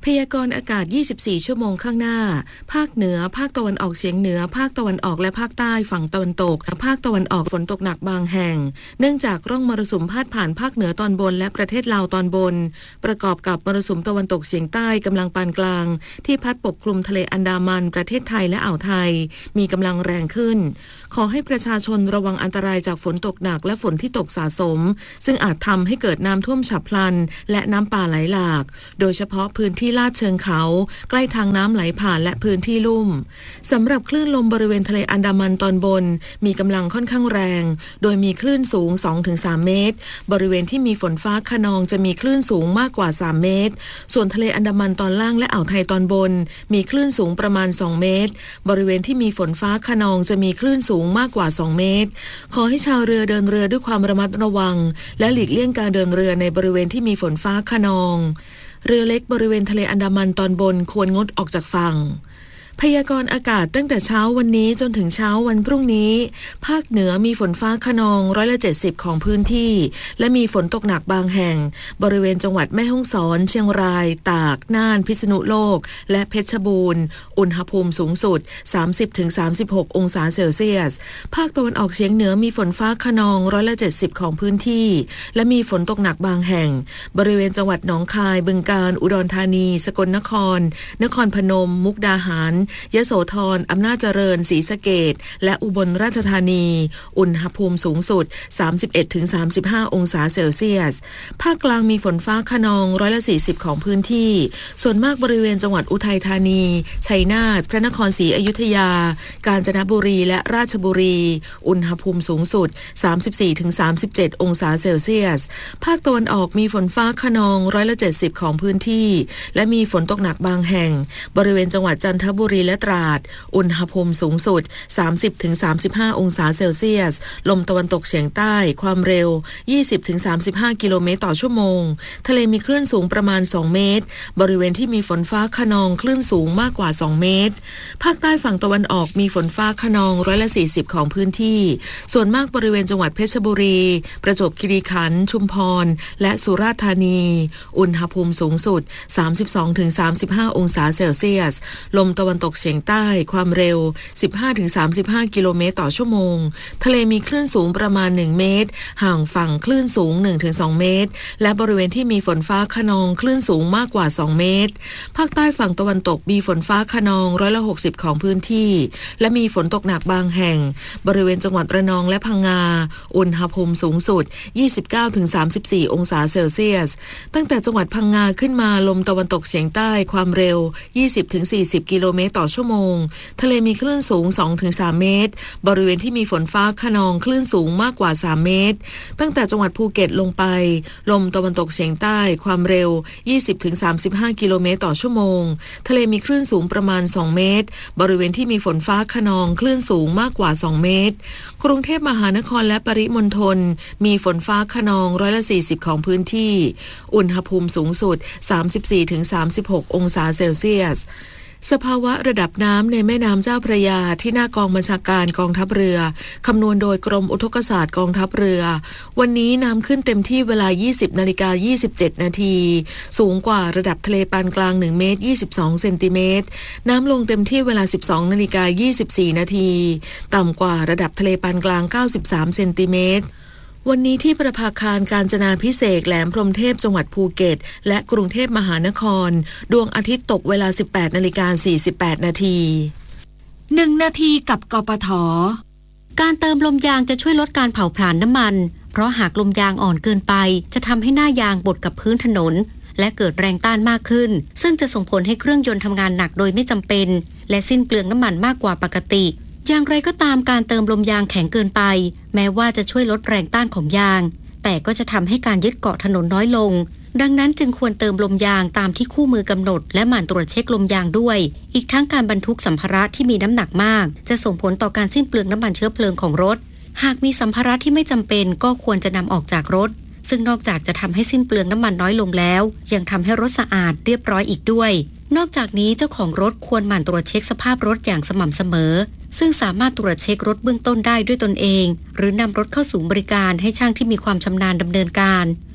พยากรณ์อากาศยี่สิบสี่ชั่วโมงข้างหน้าภาคเหนือภาคตะวันออกเฉียงเหนือภาคตะวันออกและภาคใต้ฝั่งตะวันตกภาคตะวันออกฝนตกหนักบางแห่งเนื่องจากร่องมรสุมพาดผ่านภาคเหนือตอนบนและประเทศลาวตอนบนประกอบกับมรสุมตะวันตกเฉียงใต้กำลังปานกลางที่พัดปกคลุมทะเลอันดามันประเทศไทยและอ่าวไทยมีกำลังแรงขึ้นขอให้ประชาชนระวังอันตรายจากฝนตกหนักและฝนที่ตกสะสมซึ่งอาจทำให้เกิดน้ำท่วมฉับพลันและน้ำป่าไหลหลากโดยเฉพาะพื้นที่ลาดเชิงเขาใกล้ทางน้ำไหลผ่านและพื้นที่ลุ่มสำหรับคลื่นลมบริเวณทะเลอันดามันตอนบนมีกำลังค่อนข้างแรงโดยมีคลื่นสูง สองถึงสาม เมตรบริเวณที่มีฝนฟ้าคะนองจะมีคลื่นสูงมากกว่าสามเมตรส่วนทะเลอันดามันตอนล่างและอ่าวไทยตอนบนมีคลื่นสูงประมาณสองเมตรบริเวณที่มีฝนฟ้าคะนองจะมีคลื่นสูงมากกว่าสองเมตรขอให้ชาวเรือเดินเรือด้วยความระมัดระวังและหลีกเลี่ยงการเดินเรือในบริเวณที่มีฝนฟ้าคะนองเรือเล็กบริเวณทะเลอันดามันตอนบนควรงดออกจากฝั่งพยากรณ์อากาศตั้งแต่เช้าวันนี้จนถึงเช้าวันพรุ่งนี้ภาคเหนือมีฝนฟ้าคะนองร้อยละเจ็ดสิบของพื้นที่และมีฝนตกหนักบางแห่งบริเวณจังหวัดแม่ฮ่องสอนเชียงรายตากน่านพิษณุโลกและเพชรบูรณ์อุณหภูมิสูงสุด สามสิบถึงสามสิบหก องศาเซลเซียสภาคตะวันออกเฉียงเหนือมีฝนฟ้าคะนองร้อยละเจ็ดสิบของพื้นที่และมีฝนตกหนักบางแห่งบริเวณจังหวัดหนองคายบึงกาฬอุดรธานีสกลนครนครพนมมุกดาหารยโสธรอำนาจเจริญศรีสะเกษและอุบลราชธานีอุณหภูมิสูงสุด สามสิบเอ็ดถึงสามสิบห้า องศาเซลเซียสภาคกลางมีฝนฟ้าคะนองร้อยละสี่สิบของพื้นที่ส่วนมากบริเวณจังหวัดอุทัยธานีชัยนาทพระนครศรีอยุธยากาญจนบุรีและราชบุรีอุณหภูมิสูงสุด สามสิบสี่ถึงสามสิบเจ็ด องศาเซลเซียสภาคตะวันออกมีฝนฟ้าคะนองร้อยละเจ็ดสิบของพื้นที่และมีฝนตกหนักบางแห่งบริเวณจังหวัดจันทบุรีและตราดอุณหภูมิสูงสุด สามสิบถึงสามสิบห้า องศาเซลเซียสลมตะวันตกเฉียงใต้ความเร็ว ยี่สิบถึงสามสิบห้า กิโลเมตรต่อชั่วโมงทะเลมีคลื่นสูงประมาณสองเมตรบริเวณที่มีฝนฟ้าคะนองคลื่นสูงมากกว่าสองเมตรภาคใต้ฝั่งตะวันออกมีฝนฟ้าคะนองร้อยละสี่สิบของพื้นที่ส่วนมากบริเวณจังหวัดเพชรบุรีประจวบคีรีขันธ์ชุมพรและสุราษฎร์ธานีอุณหภูมิสูงสุด สามสิบสองถึงสามสิบห้า องศาเซลเซียสลมตะวันตกเฉียงใต้ความเร็ว สิบห้าถึงสามสิบห้า กิโลเมตรต่อชั่วโมงทะเลมีคลื่นสูงประมาณหนึ่งเมตรห่างฝั่งคลื่นสูง หนึ่งถึงสอง เมตรและบริเวณที่มีฝนฟ้าคะนองคลื่นสูงมากกว่าสองเมตรภาคใต้ฝั่งตะวันตกมีฝนฟ้าคะนองร้อยละหกสิบของพื้นที่และมีฝนตกหนักบางแห่งบริเวณจังหวัดระนองและพังงาอุณหภูมิสูงสุด ยี่สิบเก้าถึงสามสิบสี่ องศาเซลเซียสตั้งแต่จังหวัดพังงาขึ้นมาลมตะวันตกเฉียงใต้ความเร็ว ยี่สิบถึงสี่สิบ กิโลเมตรต่อชั่วโมงทะเลมีคลื่นสูง สองถึงสาม เมตรบริเวณที่มีฝนฟ้าคะนองคลื่นสูงมากกว่าสามเมตรตั้งแต่จังหวัดภูเก็ตลงไปลมตะวันตกเฉียงใต้ความเร็ว ยี่สิบถึงสามสิบห้า กิโลเมตรต่อชั่วโมงทะเลมีคลื่นสูงประมาณสองเมตรบริเวณที่มีฝนฟ้าคะนองคลื่นสูงมากกว่าสองเมตรกรุงเทพมหานครและปริมณฑลมีฝนฟ้าคะนองร้อยละสี่สิบของพื้นที่อุณหภูมิสูงสุด สามสิบสี่ถึงสามสิบหก องศาเซลเซียสสภาวะระดับน้ำในแม่น้ำเจ้าพระยาที่หน้ากองบัญชาการกองทัพเรือคำนวณโดยกรมอุทกศาสตร์กองทัพเรือวันนี้น้ำขึ้นเต็มที่เวลา ยี่สิบนาฬิกายี่สิบเจ็ด นาทีสูงกว่าระดับทะเลปานกลางหนึ่งเมตรยี่สิบสองเซนติเมตรน้ำลงเต็มที่เวลา สิบสองนาฬิกายี่สิบสี่ นาทีต่ำกว่าระดับทะเลปานกลางเก้าสิบสามเซนติเมตรวันนี้ที่ประภาคารกาญจนาภิเษกแหลมพรหมเทพจังหวัดภูเก็ตและกรุงเทพมหานครดวงอาทิตย์ตกเวลา สิบแปดนาฬิกาสี่สิบแปด นาทีหนึ่งนาทีกับกปท.การเติมลมยางจะช่วยลดการเผาผลาญน้ำมันเพราะหากลมยางอ่อนเกินไปจะทำให้หน้ายางบดกับพื้นถนนและเกิดแรงต้านมากขึ้นซึ่งจะส่งผลให้เครื่องยนต์ทำงานหนักโดยไม่จำเป็นและสิ้นเปลืองน้ำมันมากกว่าปกติอย่างไรก็ตามการเติมลมยางแข็งเกินไปแม้ว่าจะช่วยลดแรงต้านของยางแต่ก็จะทำให้การยึดเกาะถนนน้อยลงดังนั้นจึงควรเติมลมยางตามที่คู่มือกำหนดและหมั่นตรวจเช็คลมยางด้วยอีกทั้งการบรรทุกสัมภาระที่มีน้ำหนักมากจะส่งผลต่อการสิ้นเปลืองน้ำมันเชื้อเพลิงของรถหากมีสัมภาระที่ไม่จำเป็นก็ควรจะนำออกจากรถซึ่งนอกจากจะทำให้สิ้นเปลืองน้ำมันน้อยลงแล้วยังทำให้รถสะอาดเรียบร้อยอีกด้วยนอกจากนี้เจ้าของรถควรหมั่นตรวจเช็คสภาพรถอย่างสม่ำเสมอซึ่งสามารถตรวจเช็ครถเบื้องต้นได้ด้วยตนเองหรือนำรถเข้าศูนย์บริการให้ช่างที่มีความชำนาญดำเนินการ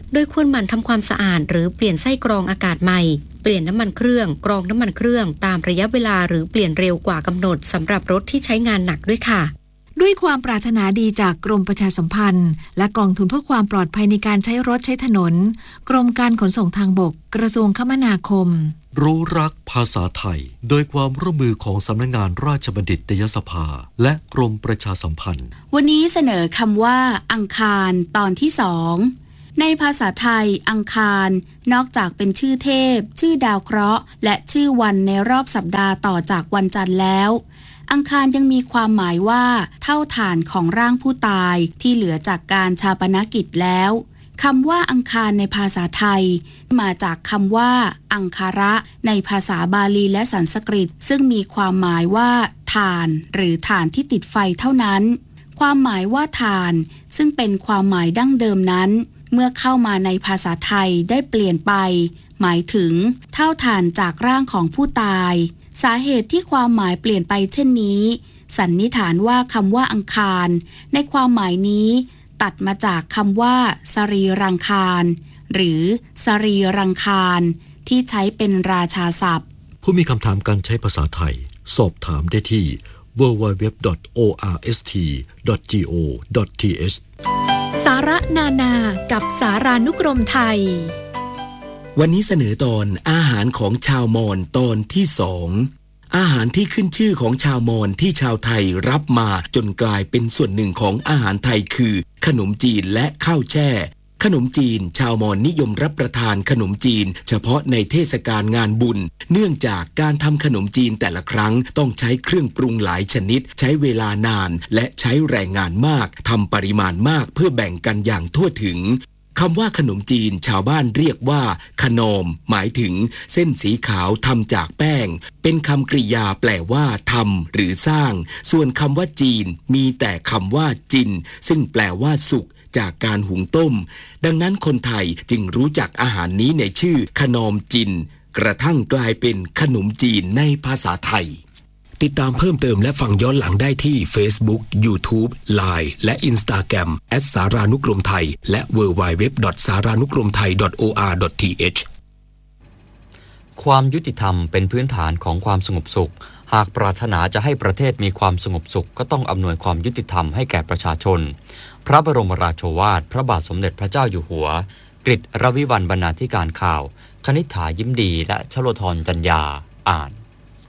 โดยควรหมั่นทำความสะอาดหรือเปลี่ยนไส้กรองอากาศใหม่เปลี่ยนน้ำมันเครื่องกรองน้ำมันเครื่องตามระยะเวลาหรือเปลี่ยนเร็วกว่ากำหนดสำหรับรถที่ใช้งานหนักด้วยค่ะด้วยความปรารถนาดีจากกรมประชาสัมพันธ์และกองทุนเพื่อความปลอดภัยในการใช้รถใช้ถนนกรมการขนส่งทางบกกระทรวงคมนาคมรู้รักภาษาไทยโดยความร่วมมือของสำนักงานราชบัณฑิตยสภาและกรมประชาสัมพันธ์วันนี้เสนอคำว่าอังคารตอนที่สองในภาษาไทยอังคารนอกจากเป็นชื่อเทพชื่อดาวเคราะห์และชื่อวันในรอบสัปดาห์ต่อจากวันจันทร์แล้วอังคารยังมีความหมายว่าเท่าฐานของร่างผู้ตายที่เหลือจากการฌาปนกิจแล้วคำว่าอังคารในภาษาไทยมาจากคำว่าอังคาระในภาษาบาลีและสันสกฤตซึ่งมีความหมายว่าถ่านหรือถ่านที่ติดไฟเท่านั้นความหมายว่าถ่านซึ่งเป็นความหมายดั้งเดิมนั้นเมื่อเข้ามาในภาษาไทยได้เปลี่ยนไปหมายถึงเท่าถ่านจากร่างของผู้ตายสาเหตุที่ความหมายเปลี่ยนไปเช่นนี้สันนิษฐานว่าคำว่าอังคารในความหมายนี้ตัดมาจากคำว่าสรีรังคารหรือสรีรังคารที่ใช้เป็นราชาศัพท์ผู้มีคำถามการใช้ภาษาไทยสอบถามได้ที่ ดับเบิลยู ดับเบิลยู ดับเบิลยู ดอท โอ อาร์ เอส ที ดอท จี โอ ดอท ที เอชสาระนานากับสารานุกรมไทยวันนี้เสนอตอนอาหารของชาวมอญตอนที่สองอาหารที่ขึ้นชื่อของชาวมอญที่ชาวไทยรับมาจนกลายเป็นส่วนหนึ่งของอาหารไทยคือขนมจีนและข้าวแช่ขนมจีนชาวมอญนิยมรับประทานขนมจีนเฉพาะในเทศกาลงานบุญเนื่องจากการทำขนมจีนแต่ละครั้งต้องใช้เครื่องปรุงหลายชนิดใช้เวลานานและใช้แรงงานมากทำปริมาณมากเพื่อแบ่งกันอย่างทั่วถึงคำว่าขนมจีนชาวบ้านเรียกว่าขนมหมายถึงเส้นสีขาวทำจากแป้งเป็นคำกริยาแปลว่าทำหรือสร้างส่วนคำว่าจีนมีแต่คำว่าจินซึ่งแปลว่าสุกจากการหุงต้มดังนั้นคนไทยจึงรู้จักอาหารนี้ในชื่อขนมจินกระทั่งกลายเป็นขนมจีนในภาษาไทยติดตามเพิ่มเติมและฟังย้อนหลังได้ที่ Facebook, YouTube, ไลน์ และ Instagram แอท สารานุกรมไทยและ ดับเบิลยู ดับเบิลยู ดับเบิลยู ดอท สารานุกรมไทย ดอท โอ อาร์ ดอท ที เอชความยุติธรรมเป็นพื้นฐานของความสงบสุขหากปรารถนาจะให้ประเทศมีความสงบสุขก็ต้องอำนวยความยุติธรรมให้แก่ประชาชนพระบรมราโชวาทพระบาทสมเด็จพระเจ้าอยู่หัวกฤษรวิวรรณบรรณาธิการข่าวคณิษฐายิ้มดีและชโลธรจัญญาอ่าน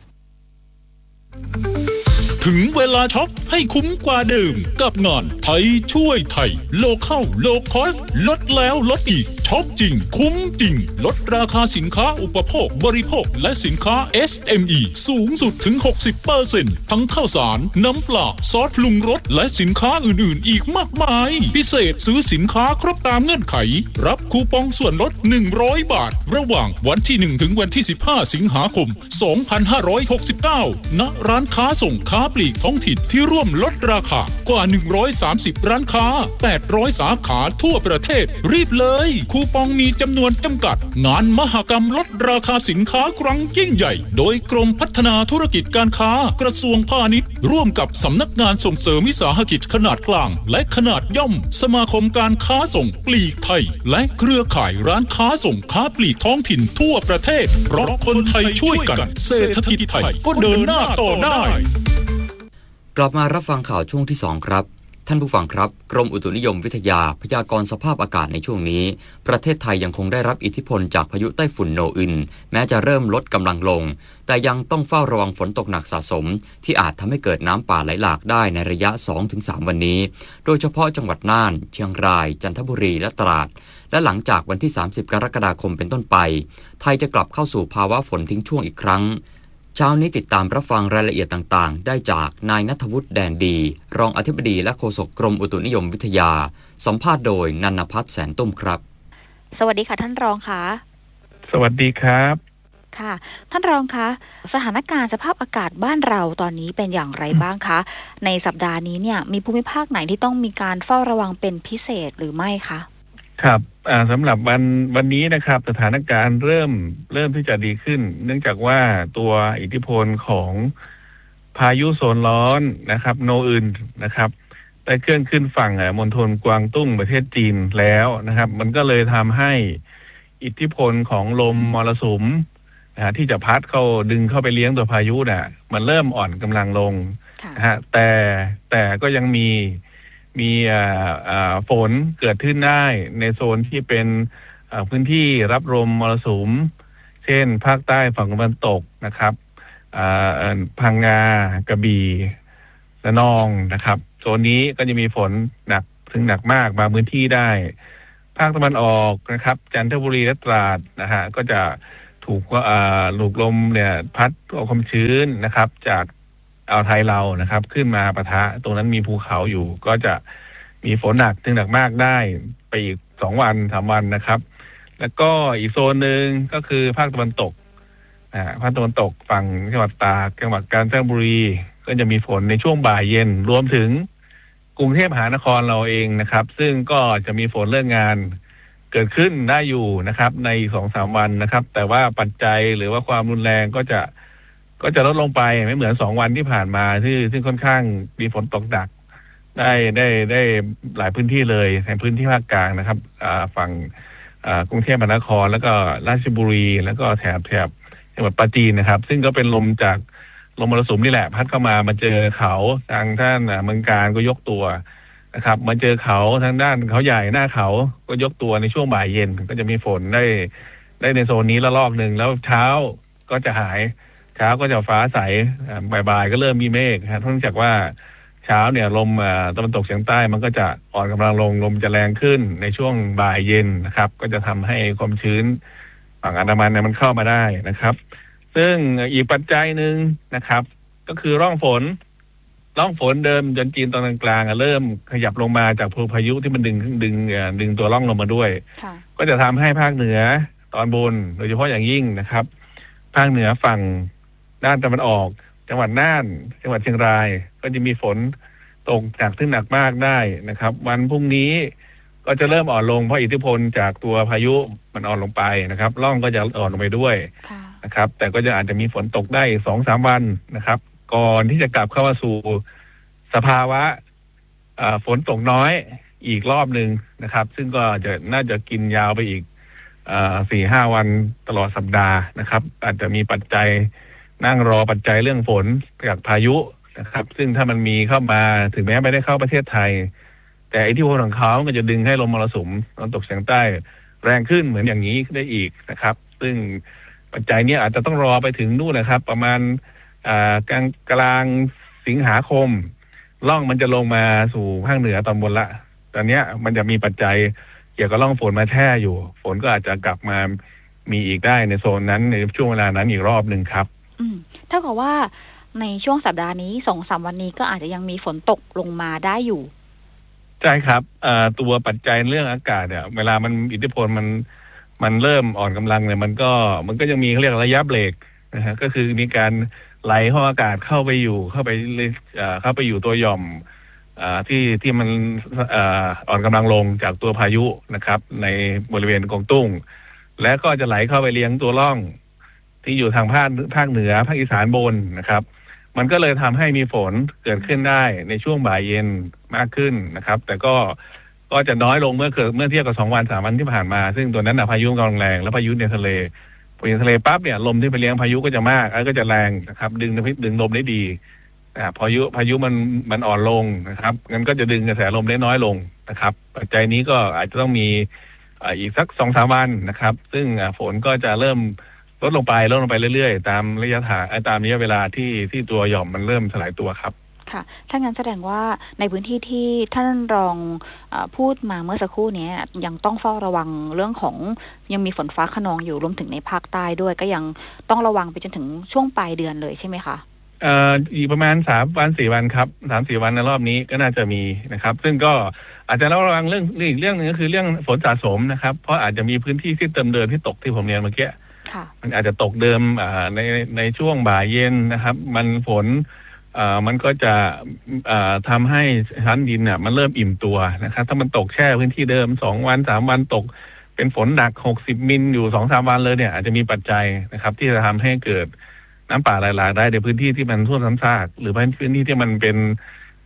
ถึงเวลาช็อปให้คุ้มกว่าเดิมกับงานไทยช่วยไทยโลคอลโลคอสลดแล้วลดอีกช็อปจริงคุ้มจริงลดราคาสินค้าอุปโภคบริโภคและสินค้า เอส เอ็ม อี สูงสุดถึง หกสิบเปอร์เซ็นต์ ทั้งข้าวสารน้ำปลาซอสปรุงรสและสินค้าอื่นๆอีกมากมายพิเศษซื้อสินค้าครบตามเงื่อนไขรับคูปองส่วนลดหนึ่งร้อยบาทระหว่างวันที่หนึ่งถึงวันที่สิบห้าสิงหาคมสองพันห้าร้อยหกสิบเก้าณร้านค้าส่งค้าปลีกท้องถิ่นที่ร่วมลดราคากว่าหนึ่งร้อยสามสิบร้านค้าแปดร้อยสาขาทั่วประเทศรีบเลยคูปองมีจำนวนจำกัดงานมหกรรมลดราคาสินค้าครั้งยิ่งใหญ่โดยกรมพัฒนาธุรกิจการค้ากระทรวงพาณิชย์ร่วมกับสำนักงานส่งเสริมวิสาหกิจขนาดกลางและขนาดย่อมสมาคมการค้าส่งปลีกไทยและเครือข่ายร้านค้าส่งค้าปลีกท้องถิ่นทั่วประเทศเพราะคนไทยช่วยกันเศรษฐกิจไทยก็เดินหน้าต่อได้กลับมารับฟังข่าวช่วงที่สองครับท่านผู้ฟังครับกรมอุตุนิยมวิทยาพยากรณ์สภาพอากาศในช่วงนี้ประเทศไทยยังคงได้รับอิทธิพลจากพายุไต้ฝุ่นโนอึนแม้จะเริ่มลดกำลังลงแต่ยังต้องเฝ้าระวังฝนตกหนักสะสมที่อาจทำให้เกิดน้ำป่าไหลหลากได้ในระยะ สองถึงสาม วันนี้โดยเฉพาะจังหวัดน่านเชียงรายจันทบุรีและตราดและหลังจากวันที่สามสิบกรกฎาคมเป็นต้นไปไทยจะกลับเข้าสู่ภาวะฝนทิ้งช่วงอีกครั้งเช้านี้ติดตามรับฟังรายละเอียดต่างๆได้จากนายณัฐวุฒิแดนดีรองอธิบดีและโฆษกกรมอุตุนิยมวิทยาสัมภาษณ์โดยนันทพัฒน์แสนตุ้มครับสวัสดีค่ะท่านรองค่ะสวัสดีครับค่ะท่านรองคะสถานการณ์สภาพอากาศบ้านเราตอนนี้เป็นอย่างไรบ้างคะในสัปดาห์นี้เนี่ยมีภูมิภาคไหนที่ต้องมีการเฝ้าระวังเป็นพิเศษหรือไม่คะครับสำหรับวันวันนี้นะครับสถานการณ์เริ่มเริ่มที่จะดีขึ้นเนื่องจากว่าตัวอิทธิพลของพายุโซนร้อนนะครับโนอึนนะครับได้เคลื่อนขึ้นฝั่งมณฑลกวางตุ้งประเทศจีนแล้วนะครับมันก็เลยทำให้อิทธิพลของลมมรสุมนะฮะที่จะพัดเข้าดึงเข้าไปเลี้ยงตัวพายุน่ะมันเริ่มอ่อนกำลังลงนะฮะแต่แต่ก็ยังมีมีฝนเกิดขึ้นได้ในโซนที่เป็นพื้นที่รับลมมรสุมเช่นภาคใต้ฝั่งตะวันตกนะครับพังงากระบี่ระนองนะครับโซนนี้ก็จะมีฝนหนักถึงหนักมากบางพื้นที่ได้ภาคตะวันออกนะครับจันทบุรีและตราดนะฮะก็จะถูกลูกลมเนี่ยพัดเอาความชื้นนะครับจากอ่าวไทยเรานะครับขึ้นมาปะทะตรงนั้นมีภูเขาอยู่ก็จะมีฝนหนักถึงหนักมากได้ไปอีกสองวันสามวันนะครับแล้วก็อีกโซนหนึ่งก็คือภาคตะวันตกอ่าภาคตะวันตกฝั่งจังหวัดตากจังหวัดกาญจนบุรีก็จะมีฝนในช่วงบ่ายเย็นรวมถึงกรุงเทพมหานครเราเองนะครับซึ่งก็จะมีฝนเลิกงานเกิดขึ้นได้อยู่นะครับในสองสามวันนะครับแต่ว่าปัจจัยหรือว่าความรุนแรงก็จะก็จะลดลงไปไม่เหมือนสองวันที่ผ่านมาที่ซึ่งค่อนข้างมีฝนตกหนักได้ได้ได้หลายพื้นที่เลยในพื้นที่ภาคกลางนะครับฝั่งกรุงเทพมหานครแล้วก็ราชบุรีแล้วก็แถบแถบจังหวัดปราจีนนะครับซึ่งก็เป็นลมจากลมมรสุมนี่แหละพัดเข้ามามาเจอเขาทางท่านเมืองการก็ยกตัวนะครับมาเจอเขาทางด้านเขาใหญ่หน้าเขาก็ยกตัวในช่วงบ่ายเย็นก็จะมีฝนได้ได้ในโซนนี้ละลอกหนึ่งแล้วเช้าก็จะหายเช้าก็จะฟ้าใสบ่ายๆก็เริ่มมีเมฆครับเนื่องจากว่าเช้าเนี่ยลมตะวันตกเฉียงใต้มันก็จะอ่อนกำลังลงลมจะแรงขึ้นในช่วงบ่ายเย็นนะครับก็จะทำให้ความชื้นฝั่งอันดามันเนี่ยมันเข้ามาได้นะครับซึ่งอีกปัจจัยหนึ่งนะครับก็คือร่องฝนร่องฝนเดิมจนจีนตอนกลางๆเริ่มขยับลงมาจากพายุที่มันดึงดึงดึงตัวร่องลงมาด้วยก็จะทำให้ภาคเหนือตอนบนโดยเฉพาะอย่างยิ่งนะครับภาคเหนือฝั่งด้านตะวันออกจังหวัดน่านจังหวัดเชียงรายก็จะมีฝนตกหนักถึงหนักมากได้นะครับวันพรุ่งนี้ก็จะเริ่มอ่อนลงเพราะอิทธิพลจากตัวพายุมันอ่อนลงไปนะครับร่องก็จะอ่อนลงไปด้วยนะครับแต่ก็จะอาจจะมีฝนตกได้สองสามวันนะครับก่อนที่จะกลับเข้ามาสู่สภาวะฝนตกน้อยอีกรอบหนึ่งนะครับซึ่งก็จะน่าจะกินยาวไปอีกสี่ห้าวันตลอดสัปดาห์นะครับอาจจะมีปัจจัยนั่งรอปัจจัยเรื่องฝนจากพายุนะครับซึ่งถ้ามันมีเข้ามาถึงแม้ไม่ได้เข้าประเทศไทยแต่อิทธิพลของเขาก็จะดึงให้ลมมรสุมตะวันตกเฉียงใต้แรงขึ้นเหมือนอย่างนี้ได้อีกนะครับซึ่งปัจจัยนี้อาจจะต้องรอไปถึงนู่นนะครับประมาณกลางกลางสิงหาคมร่องมันจะลงมาสู่ภาคเหนือตอนบนละตอนนี้มันจะมีปัจจัยเกี่ยวกับร่องฝนมาแช่อยู่ฝนก็อาจจะกลับมามีอีกได้ในโซนนั้นในช่วงเวลานั้นอีกรอบหนึ่งครับอืมเท่ากับว่าในช่วงสัปดาห์นี้สองสามวันนี้ก็อาจจะยังมีฝนตกลงมาได้อยู่ใช่ครับตัวปัจจัยเรื่องอากาศเนี่ยเวลามันอิทธิพลมันมันเริ่มอ่อนกำลังเนี่ยมันก็มันก็ยังมีเขาเรียกระยะเบรกนะฮะก็คือมีการไหลห้องอากาศเข้าไปอยู่เข้าไปเข้าไปอยู่ตัวหย่อมที่ที่มันอ่อนกำลังลงจากตัวพายุนะครับในบริเวณกวางตุ้งและก็จะไหลเข้าไปเลี้ยงตัวร่องที่อยู่ทางภาคภาคเหนือภาคอีสานบนนะครับมันก็เลยทำให้มีฝนเกิดขึ้นได้ในช่วงบ่ายเย็นมากขึ้นนะครับแต่ก็ก็จะน้อยลงเมื่อเกิดเมื่อเทียบกับสองวันสามวันที่ผ่านมาซึ่งตัวนั้นพายุกำลังแรงแล้วพายุในทะเลพอในทะเลปั๊บเนี่ยลมที่ไปเลี้ยงพายุก็จะมากแล้วก็จะแรงนะครับดึงดึงลมได้ดีอ่าพายุพายุมันมันอ่อนลงนะครับงั้นก็จะดึงกระแสลมได้น้อยลงนะครับปัจจัยนี้ก็อาจจะต้องมีอีกสักสองสามวันนะครับซึ่งฝนก็จะเริ่มลดลงไปลดลงไปเรื่อยๆตามระยะทางตามระยะเวลาที่ที่ตัวหย่อมมันเริ่มสลายตัวครับค่ะถ้างั้นแสดงว่าในพื้นที่ที่ท่านรองพูดมาเมื่อสักครู่นี้ยังต้องเฝ้าระวังเรื่องของยังมีฝนฟ้าคะนองอยู่รวมถึงในภาคใต้ด้วยก็ยังต้องระวังไปจนถึงช่วงปลายเดือนเลยใช่ไหมคะเอ่ออีกประมาณสามวันสี่วันครับสามสี่วันในรอบนี้ก็น่าจะมีนะครับซึ่งก็อาจจะระวังเรื่องอีกเรื่องนึงก็คือเรื่องฝนสะสมนะครับเพราะอาจจะมีพื้นที่ที่เติมเดิมที่ตกที่ผมเรียนเมื่อกี้มันอาจจะตกเดิมในในช่วงบ่ายเย็นนะครับมันฝนมันก็จะทำให้ชั้นดินเนี่ยมันเริ่มอิ่มตัวนะครับถ้ามันตกแช่พื้นที่เดิมสองวันสามวันตกเป็นฝนหนักหกสิบมิลอยู่สองสามวันเลยเนี่ยอาจจะมีปัจจัยนะครับที่จะทำให้เกิดน้ำป่าไหลหลากได้ในพื้นที่ที่มันท่วมซ้ำซากหรือพื้นที่ที่มันเป็น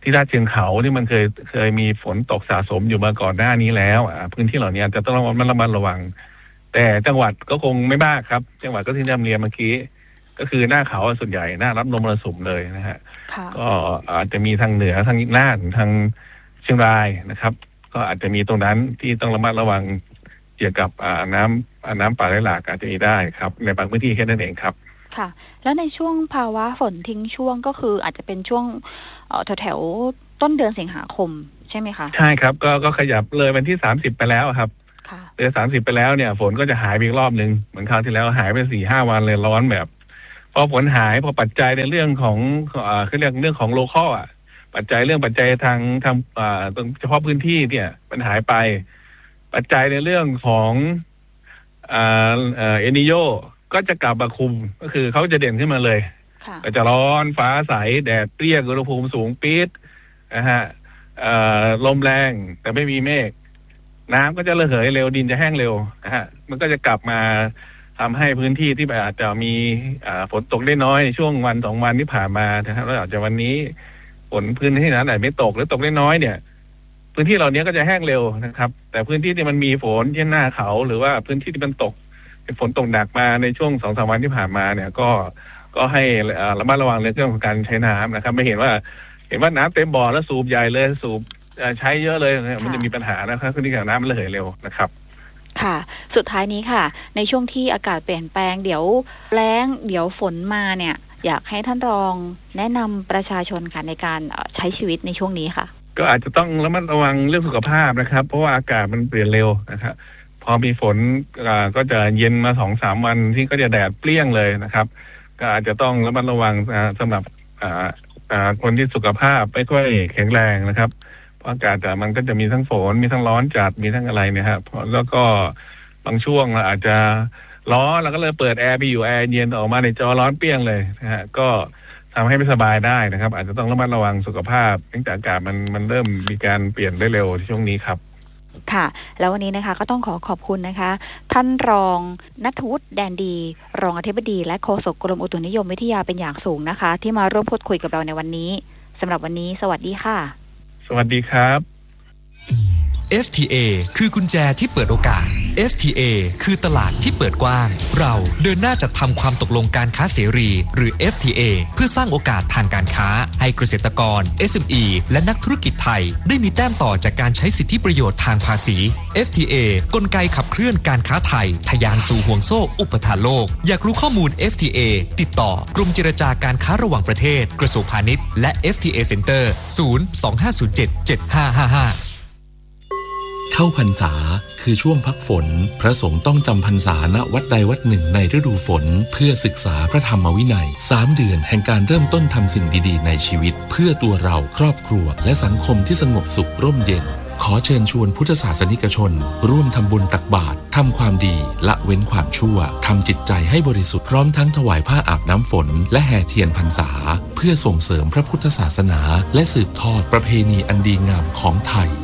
ที่ลาดเชิงเขาที่มันเคยเคยมีฝนตกสะสมอยู่มาก่อนหน้านี้แล้วพื้นที่เหล่านี้จะต้องระมัดระวังแต่จังหวัดก็คงไม่มากครับจังหวัดก็ที่นำเรียนเมื่อกี้ก็คือหน้าเขาส่วนใหญ่หน้ารับลมมรสุมเลยนะฮะก็อาจจะมีทางเหนือทางน่านทางเชียงรายนะครับก็อาจจะมีตรงนั้นที่ต้องระมัดระวังเกี่ยวกับน้ำน้ำป่าไหลหลากอาจจะมีได้ครับในบางพื้นที่แค่นั้นเองครับค่ะแล้วในช่วงภาวะฝนทิ้งช่วงก็คืออาจจะเป็นช่วงแถวแถวต้นเดือนสิงหาคมใช่ไหมคะใช่ครับก็ก็ขยับเลยวันที่สามสิบไปแล้วครับเดือนสามสิบไปแล้วเนี่ยฝนก็จะหายไปอีกรอบนึงเหมือนคราวที่แล้วหายไปสี่ห้าวันเลยร้อนแบบพอฝนหายพอปัจจัยในเรื่องของอ่าคือเรื่องเรื่องของโลคอลอ่ะปัจจัยเรื่องปัจจัยทางทางอ่าเฉพาะพื้นที่เนี่ยมันหายไปปัจจัยในเรื่องของอ่าเอ่อเอนิโยก็จะกลับมาคุมก็คือเขาจะเด่นขึ้นมาเลยก็จะร้อนฟ้าใสแดดเปรี้ยงอุณหภูมิสูงปี๊ดนะฮะเอ่อลมแรงแต่ไม่มีเมฆน้ำก็จะระเหยเร็วดินจะแห้งเร็วนะฮะมันก็จะกลับมาทำให้พื้นที่ที่อาจจะมีฝนตกได้น้อยในช่วงวันสองวันที่ผ่านมานะครับแล้วอาจจะวันนี้ฝนพื้นที่นั้นอาจไม่ตกหรือตกได้น้อยเนี่ยพื้นที่เหล่านี้ก็จะแห้งเร็วนะครับแต่พื้นที่ที่มันมีฝนเช่นหน้าเขาหรือว่าพื้นที่ที่มันตกฝนตกหนักมาในช่วงสองสามวันที่ผ่านมาเนี่ยก็ก็ให้ระมัดระวังเรื่องของการใช้น้ำนะครับไม่เห็นว่าเห็นว่าน้ำเต็มบ่อแล้วสูบใหญ่เลยสูบใช้เยอะเลยมันจะมีปัญหานะครับพื้นที่ของน้ำมันระเหยเร็วนะครับค่ะสุดท้ายนี้ค่ะในช่วงที่อากาศเปลี่ยนแปลงเดี๋ยวแล้งเดี๋ยวฝนมาเนี่ยอยากให้ท่านรองแนะนำประชาชนค่ะในการใช้ชีวิตในช่วงนี้ค่ะก็อาจจะต้องระมัดระวังเรื่องสุขภาพนะครับเพราะว่าอากาศมันเปลี่ยนเร็วนะครับพอมีฝนก็จะเย็นมาสองสามวันที่ก็จะแดดเปรี้ยงเลยนะครับก็อาจจะต้องระมัดระวังสำหรับคนที่สุขภาพไม่ค่อยแข็งแรงนะครับอากาศแต่มันก็จะมีทั้งฝนมีทั้งร้อนจัดมีทั้งอะไรเนี่ยครับแล้วก็บางช่วงเราอาจจะร้อนแล้วก็เลยเปิดแอร์ไปอยู่แอร์เย็นออกมาในจอร้อนเปรี้ยงเลยนะฮะก็ทำให้ไม่สบายได้นะครับอาจจะต้องระมัดระวังสุขภาพเนื่องจากอากาศมันมันเริ่มมีการเปลี่ยนได้เร็วช่วงนี้ครับค่ะแล้ววันนี้นะคะก็ต้องขอขอบคุณนะคะท่านรองณัฐวุฒิแดนดีรองอธิบดีและโฆษกกรมอุตุนิยมวิทยาเป็นอย่างสูงนะคะที่มาร่วมพูดคุยกับเราในวันนี้สำหรับวันนี้สวัสดีค่ะสวัสดีครับเอฟ ที เอ คือกุญแจที่เปิดโอกาส เอฟ ที เอ คือตลาดที่เปิดกว้างเราเดินหน้าจัดทำความตกลงการค้าเสรีหรือ เอฟ ที เอ เพื่อสร้างโอกาสทางการค้าให้เกษตรกร เอส เอ็ม อี และนักธุรกิจไทยได้มีแต้มต่อจากการใช้สิทธิประโยชน์ทางภาษี เอฟ ที เอ กลไกขับเคลื่อนการค้าไทยทะยานสู่ห่วงโซ่อุปทานโลกอยากรู้ข้อมูล เอฟ ที เอ ติดต่อกรมเจรจาการค้าระหว่างประเทศกระทรวงพาณิชย์และ เอฟ ที เอ Center ศูนย์ สอง ห้า ศูนย์ เจ็ด เจ็ด ห้า ห้า ห้าเข้าพรรษาคือช่วงพักฝนพระสงฆ์ต้องจำพรรษาณวัดใดวัดหนึ่งในฤดูฝนเพื่อศึกษาพระธรรมวินัยสามเดือนแห่งการเริ่มต้นทำสิ่งดีๆในชีวิตเพื่อตัวเราครอบครัวและสังคมที่สงบสุขร่มเย็นขอเชิญชวนพุทธศาสนิกชนร่วมทำบุญตักบาตรทำความดีละเว้นความชั่วทำจิตใจให้บริสุทธิ์พร้อมทั้งถวายผ้าอาบน้ำฝนและแห่เทียนพรรษาเพื่อส่งเสริมพระพุทธศาสนาและสืบทอดประเพณีอันดีงามของไทย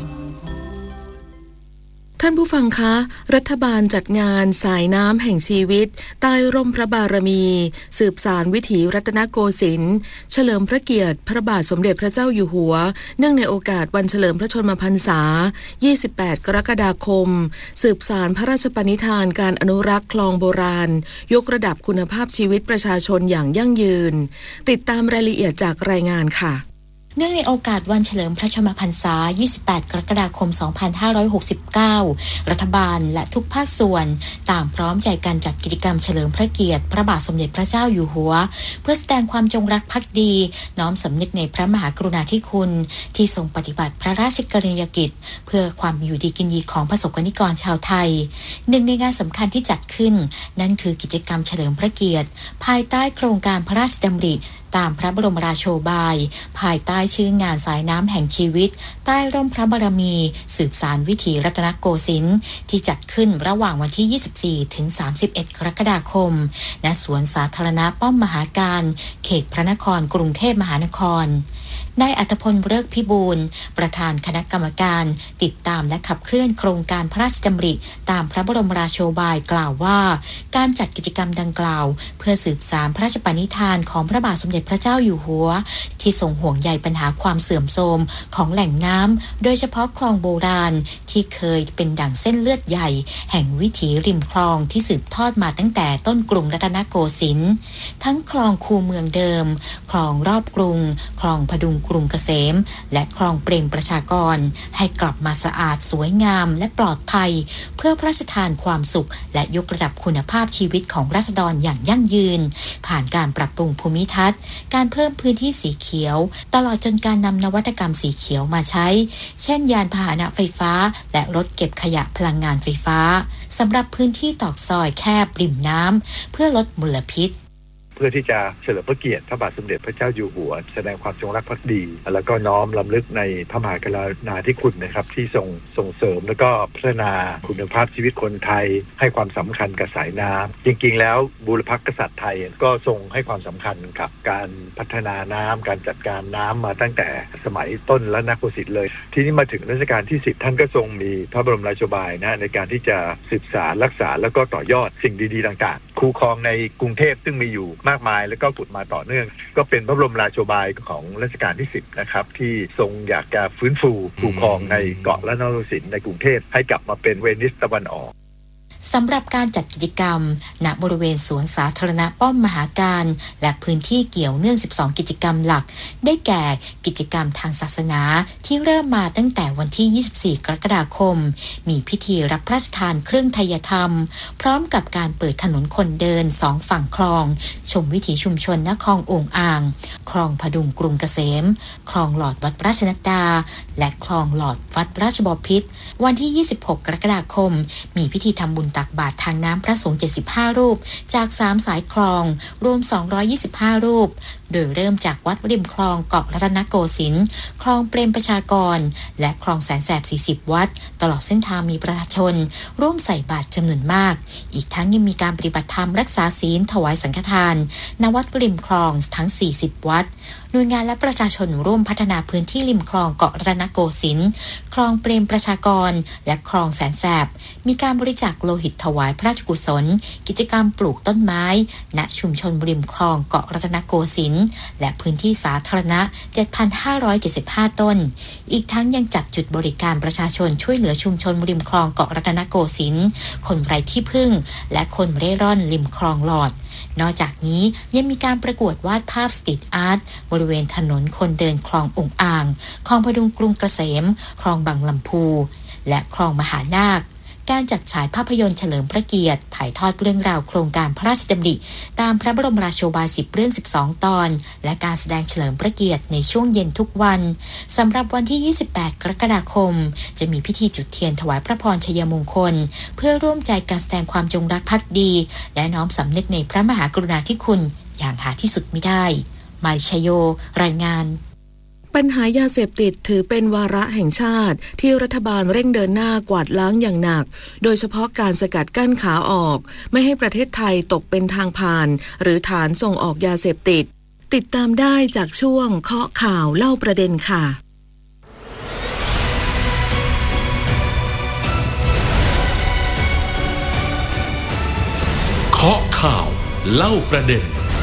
ท่านผู้ฟังคะรัฐบาลจัดงานสายน้ำแห่งชีวิตใต้ร่มพระบารมีสืบสานวิถีรัตนโกสินทร์เฉลิมพระเกียรติพระบาทสมเด็จพระเจ้าอยู่หัวเนื่องในโอกาสวันเฉลิมพระชนมพรรษายี่สิบแปดกรกฎาคมสืบสานพระราชปณิธานการอนุรักษ์คลองโบราณยกระดับคุณภาพชีวิตประชาชนอย่างยั่งยืนติดตามรายละเอียดจากรายงานค่ะเนื่องในโอกาสวันเฉลิมพระชนมพรรษายี่สิบแปดกรกฎาคมสองพันห้าร้อยหกสิบเก้ารัฐบาลและทุกภาคส่วนต่างพร้อมใจกันจัดกิจกรรมเฉลิมพระเกียรติพระบาทสมเด็จพระเจ้าอยู่หัวเพื่อแสดงความจงรักภักดีน้อมสำนึกในพระมหากรุณาธิคุณที่ทรงปฏิบัติพระราชกรณียกิจเพื่อความอยู่ดีกินดีของประสบกนิกรชาวไทยหนึ่งในงานสำคัญที่จัดขึ้นนั่นคือกิจกรรมเฉลิมพระเกียรติภายใต้โครงการพระราชดำริตามพระบรมราโชบายภายใต้ชื่องานสายน้ำแห่งชีวิตใต้ร่มพระบารมีสืบสานวิถีรัตนโกสินทร์ที่จัดขึ้นระหว่างวันที่ยี่สิบสี่ถึงสามสิบเอ็ดกรกฎาคมณสวนสาธารณะป้อมมหาการเขตพระนครกรุงเทพมหานครนายอัธพลฤกษ์พิบูลประธานคณะกรรมการติดตามและขับเคลื่อนโครงการพระราชดำริตามพระบรมราโชบายกล่าวว่าการจัดกิจกรรมดังกล่าวเพื่อสืบสานพระราชปณิธานของพระบาทสมเด็จพระเจ้าอยู่หัวที่ทรงห่วงใยปัญหาความเสื่อมโทรมของแหล่งน้ำโดยเฉพาะคลองโบราณที่เคยเป็นดั่งเส้นเลือดใหญ่แห่งวิถีริมคลองที่สืบทอดมาตั้งแต่ต้นกรุงรัตนโกสินทร์ทั้งคลองคูเมืองเดิมคลองรอบกรุงคลองพดุงกรุงเกษมและคลองเปรมประชากรให้กลับมาสะอาดสวยงามและปลอดภัยเพื่อพระราชทานความสุขและยกระดับคุณภาพชีวิตของราษฎรอย่างยั่งยืนผ่านการปรับปรุงภูมิทัศน์การเพิ่มพื้นที่สีเขียวตลอดจนการนำนวัตกรรมสีเขียวมาใช้เช่นยานพาหนะไฟฟ้าและรถเก็บขยะพลังงานไฟฟ้าสำหรับพื้นที่ตอกซอยแคบริมน้ำเพื่อลดมลพิษเพื่อที่จะเฉลิมพระเกียรติพระบาทสมเด็จพระเจ้าอยู่หัวแสดงความจงรักภักดีแล้วก็น้อมรำลึกในพระมหากรุณาธิคุณนะครับที่ส่งส่งเสริมแล้วก็พัฒนาคุณภาพชีวิตคนไทยให้ความสำคัญกับสายน้ำจริงๆแล้วบูรพกษัตริย์ไทยก็ทรงให้ความสำคัญกับการพัฒนาน้ำการจัดการน้ำมาตั้งแต่สมัยต้นรัตนโกสินทร์เลยทีนี้มาถึงรัชกาลที่สิบท่านก็ทรงมีพระบรมราโชบายนะในการที่จะศึกษารักษาแล้วก็ต่อยอดสิ่งดีๆต่างๆคูคลองในกรุงเทพซึ่งมีอยู่มากมายแล้วก็ขุดมาต่อเนื่องก็เป็นพระบรมราโชบายของรัชกาลที่สิบนะครับที่ทรงอยากจะฟื้นฟูคูคลองในเกาะรัตนโกสินทร์ในกรุงเทพให้กลับมาเป็นเวนิสตะวันออกสำหรับการจัดกิจกรรมณบริเวณสวนสาธารณะป้อมมหาการและพื้นที่เกี่ยวเนื่องสิบสองกิจกรรมหลักได้แก่กิจกรรมทางศาสนาที่เริ่มมาตั้งแต่วันที่ยี่สิบสี่กรกฎาคมมีพิธีรับพระราชทานเครื่องไทยธรรมพร้อมกับการเปิดถนนคนเดินสองฝั่งคลองชมวิถีชุมชนณคลองโอ่งอ่างคลองพดุงกรุงเกษมคลองหลอดวัดราชนัดดาและคลองหลอดวัดราชบพิตรวันที่ยี่สิบหกกรกฎาคมมีพิธีทำบุญตักบาตรทางน้ำพระสงฆ์เจ็ดสิบห้ารูปจากสามสายคลองรวมสองร้อยยี่สิบห้ารูปโดยเริ่มจากวัดริมคลองเกาะรัตนโกสินทร์คลองเปรมประชากรและคลองแสนแสบสี่สิบวัดตลอดเส้นทางมีประชาชนร่วมใส่บาตรจำนวนมากอีกทั้งยังมีการปฏิบัติธรรมรักษาศีลถวายสังฆทานณวัดริมคลองทั้งสี่สิบวัดหน่วยงานและประชาชนร่วมพัฒนาพื้นที่ริมคลองเกาะรัตนโกสินทร์คลองเปรมประชากรและคลองแสนแสบมีการบริจาคโลหิตถวายพระราชกุศลกิจกรรมปลูกต้นไม้ณชุมชนริมคลองเกาะรัตนโกสินทร์และพื้นที่สาธารณะ เจ็ดพันห้าร้อยเจ็ดสิบห้า ต้นอีกทั้งยังจัดจุดบริการประชาชนช่วยเหลือชุมชนริมคลองเกาะรัตนโกสินทร์คนไร้ที่พึ่งและคนเร่ร่อนริมคลองหลอดนอกจากนี้ยังมีการประกวดวาดภาพสตรีทอาร์ตบริเวณถนนคนเดินคลององอ่างคลองพดุงกรุงเกษมคลองบางลำพูและคลองมหานาคการจัดฉายภาพยนตร์เฉลิมพระเกียรติถ่ายทอดเรื่องราวโครงการพระราชดำริตามพระบรมราโชบายสิบเรื่องสิบสองตอนและการแสดงเฉลิมพระเกียรติในช่วงเย็นทุกวันสำหรับวันที่ยี่สิบแปดกรกฎาคมจะมีพิธีจุดเทียนถวายพระพรชัยมงคลเพื่อร่วมใจการแสดงความจงรักภักดีและน้อมสำนึกในพระมหากรุณาธิคุณอย่างหาที่สุดมิได้ไมชโยรายงานปัญหายาเสพติดถือเป็นวาระแห่งชาติที่รัฐบาลเร่งเดินหน้ากวาดล้างอย่างหนักโดยเฉพาะการสกัดกั้นขาออกไม่ให้ประเทศไทยตกเป็นทางผ่านหรือฐานส่งออกยาเสพติดติดตามได้จากช่วงเคาะข่าวเล่าประเด็นค่ะเคาะข่าวเล่าประเด็น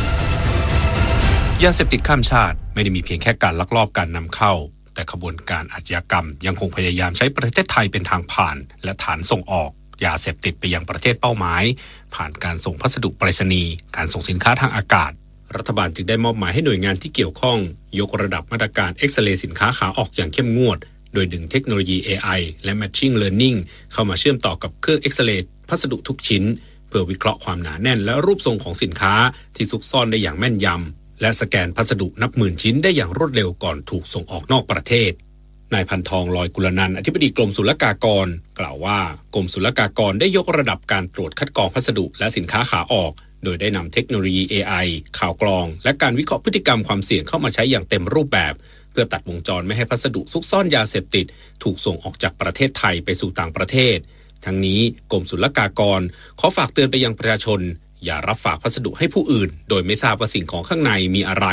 ยาเสพติดข้ามชาติไม่ได้มีเพียงแค่การลักลอบการนำเข้าแต่ขบวนการอาชญากรรมยังคงพยายามใช้ประเทศไทยเป็นทางผ่านและฐานส่งออกยาเสพติดไปยังประเทศเป้าหมายผ่านการส่งพัสดุไปรษณีย์การส่งสินค้าทางอากาศรัฐบาลจึงได้มอบหมายให้หน่วยงานที่เกี่ยวข้องยกระดับมาตรการเอ็กซเรย์สินค้าขาออกอย่างเข้มงวดโดยดึงเทคโนโลยี เอ ไอ และ Machine Learning เข้ามาเชื่อมต่อกับเครื่องเอ็กซเรย์พัสดุทุกชิ้นเพื่อวิเคราะห์ความหนาแน่นและรูปทรงของสินค้าที่ซุกซ่อนได้อย่างแม่นยำและสแกนพัสดุนับหมื่นชิ้นได้อย่างรวดเร็วก่อนถูกส่งออกนอกประเทศนายพันทองลอยกุลนันท์อธิบดีกรมศุลกากรกล่าวว่ากรมศุลกากรได้ยกระดับการตรวจคัดกรองพัสดุและสินค้าขาออกโดยได้นำเทคโนโลยี เอ ไอ ข่าวกรองและการวิเคราะห์พฤติกรรมความเสี่ยงเข้ามาใช้อย่างเต็มรูปแบบเพื่อตัดวงจรไม่ให้พัสดุซุกซ่อนยาเสพติดถูกส่งออกจากประเทศไทยไปสู่ต่างประเทศทั้งนี้กรมศุลกากรขอฝากเตือนไปยังประชาชนอย่ารับฝากพัสดุให้ผู้อื่นโดยไม่ทราบว่าสิ่งของข้างในมีอะไร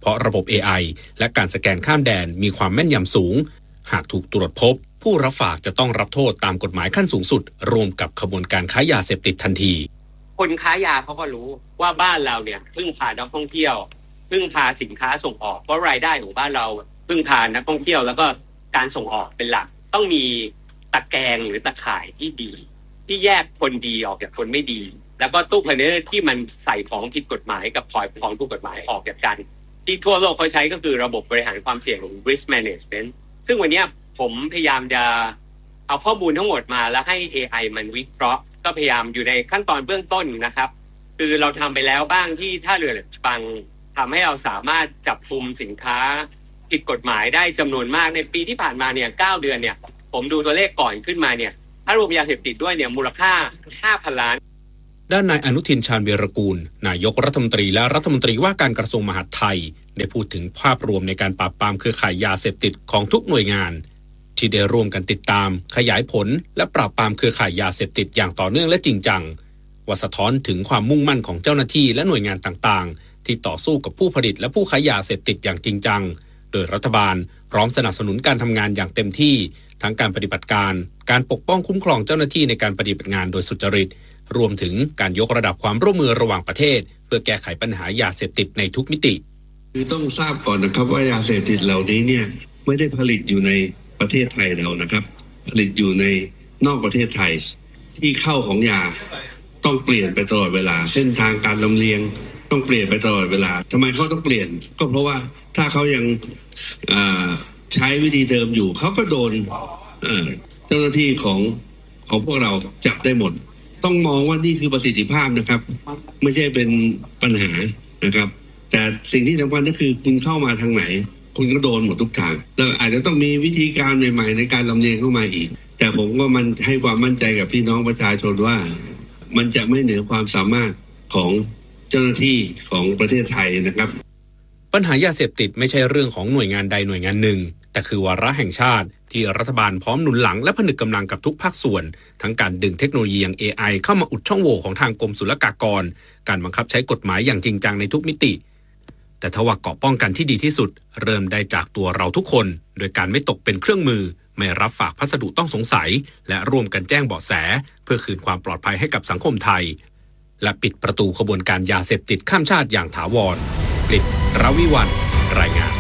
เพราะระบบ เอ ไอ และการสแกนข้ามแดนมีความแม่นยำสูงหากถูกตรวจพบผู้รับฝากจะต้องรับโทษตามกฎหมายขั้นสูงสุดรวมกับขบวนการค้ายาเสพติดทันทีคนค้ายาเขาก็รู้ว่าบ้านเราเนี่ยพึ่งพานักท่องเที่ยวพึ่งพาสินค้าส่งออกเพราะรายได้ของบ้านเราพึ่งพานักท่องเที่ยวแล้วก็การส่งออกเป็นหลักต้องมีตะแกรงหรือตะข่ายที่ดีที่แยกคนดีออกจากคนไม่ดีแล้วก็ตู้คอนเทนเนอร์ที่มันใส่ของผิดกฎหมายกับปล่อยของถูกกฎหมายออกจากกันที่ทั่วโลกเขาใช้ก็คือระบบบริหารความเสี่ยงหรือ risk management ซึ่งวันนี้ผมพยายามจะเอาข้อมูลทั้งหมดมาแล้วให้ เอ ไอ มันวิเคราะห์ก็พยายามอยู่ในขั้นตอนเบื้องต้นนะครับคือเราทำไปแล้วบ้างที่ท่าเรือแหลมฉบังทำให้เราสามารถจับกุมสินค้าผิดกฎหมายได้จำนวนมากในปีที่ผ่านมาเนี่ยเก้าเดือนเนี่ยผมดูตัวเลขก่อนขึ้นมาเนี่ยถ้ารวมยาเสพติดด้วยเนี่ยมูลค่า ห้าพัน ล้านด้านนายอนุทินชาญวีรกูลนายกรัฐมนตรีและรัฐมนตรีว่าการกระทรวงมหาดไทยได้พูดถึงภาพรวมในการปราบปรามเครือข่ายยาเสพติดของทุกหน่วยงานที่ได้ร่วมกันติดตามขยายผลและปราบปรามเครือข่ายยาเสพติดอย่างต่อเนื่องและจริงจังว่าสะท้อนถึงความมุ่งมั่นของเจ้าหน้าที่และหน่วยงานต่างๆที่ต่อสู้กับผู้ผลิตและผู้ค้ายาเสพติดอย่างจริงจังโดยรัฐบาลพร้อมสนับสนุนการทำงานอย่างเต็มที่ทั้งการปฏิบัติการการปกป้องคุ้มครองเจ้าหน้าที่ในการปฏิบัติงานโดยสุจริตรวมถึงการยกระดับความร่วมมือระหว่างประเทศเพื่อแก้ไขปัญหายาเสพติดในทุกมิติคือต้องทราบก่อนนะครับว่ายาเสพติดเหล่านี้เนี่ยไม่ได้ผลิตอยู่ในประเทศไทยเรานะครับผลิตอยู่ในนอกประเทศไทยที่เข้าของยาต้องเปลี่ยนไปตลอดเวลาเส้นทางการลำเลียงต้องเปลี่ยนไปตลอดเวลาทำไมเขาต้องเปลี่ยนก็เพราะว่าถ้าเขายังใช้วิธีเดิมอยู่เขาก็โดนเจ้าหน้าที่ของของพวกเราจับได้หมดต้องมองว่านี่คือประสิทธิภาพนะครับไม่ใช่เป็นปัญหานะครับแต่สิ่งที่สำคัญก็คือคุณเข้ามาทางไหนคุณก็โดนหมดทุกทางแล้วอาจจะต้องมีวิธีการใหม่ๆในการลำเลียงเข้ามาอีกแต่ผมก็มันให้ความมั่นใจกับพี่น้องประชาชนว่ามันจะไม่เหนือความสามารถของเจ้าหน้าที่ของประเทศไทยนะครับปัญหายาเสพติดไม่ใช่เรื่องของหน่วยงานใดหน่วยงานหนึ่งแต่คือวาระแห่งชาติที่รัฐบาลพร้อมหนุนหลังและผนึกกำลังกับทุกภาคส่วนทั้งการดึงเทคโนโลยีอย่าง เอ ไอ เข้ามาอุดช่องโหว่ของทางกรมศุลกากรการบังคับใช้กฎหมายอย่างจริงจังในทุกมิติแต่ทว่าเกราะป้องกันที่ดีที่สุดเริ่มได้จากตัวเราทุกคนโดยการไม่ตกเป็นเครื่องมือไม่รับฝากพัสดุต้องสงสัยและร่วมกันแจ้งเบาะแสเพื่อคืนความปลอดภัยให้กับสังคมไทยและปิดประตูขบวนการยาเสพติดข้ามชาติอย่างถาวรกฤษ รวิวรรณรายงาน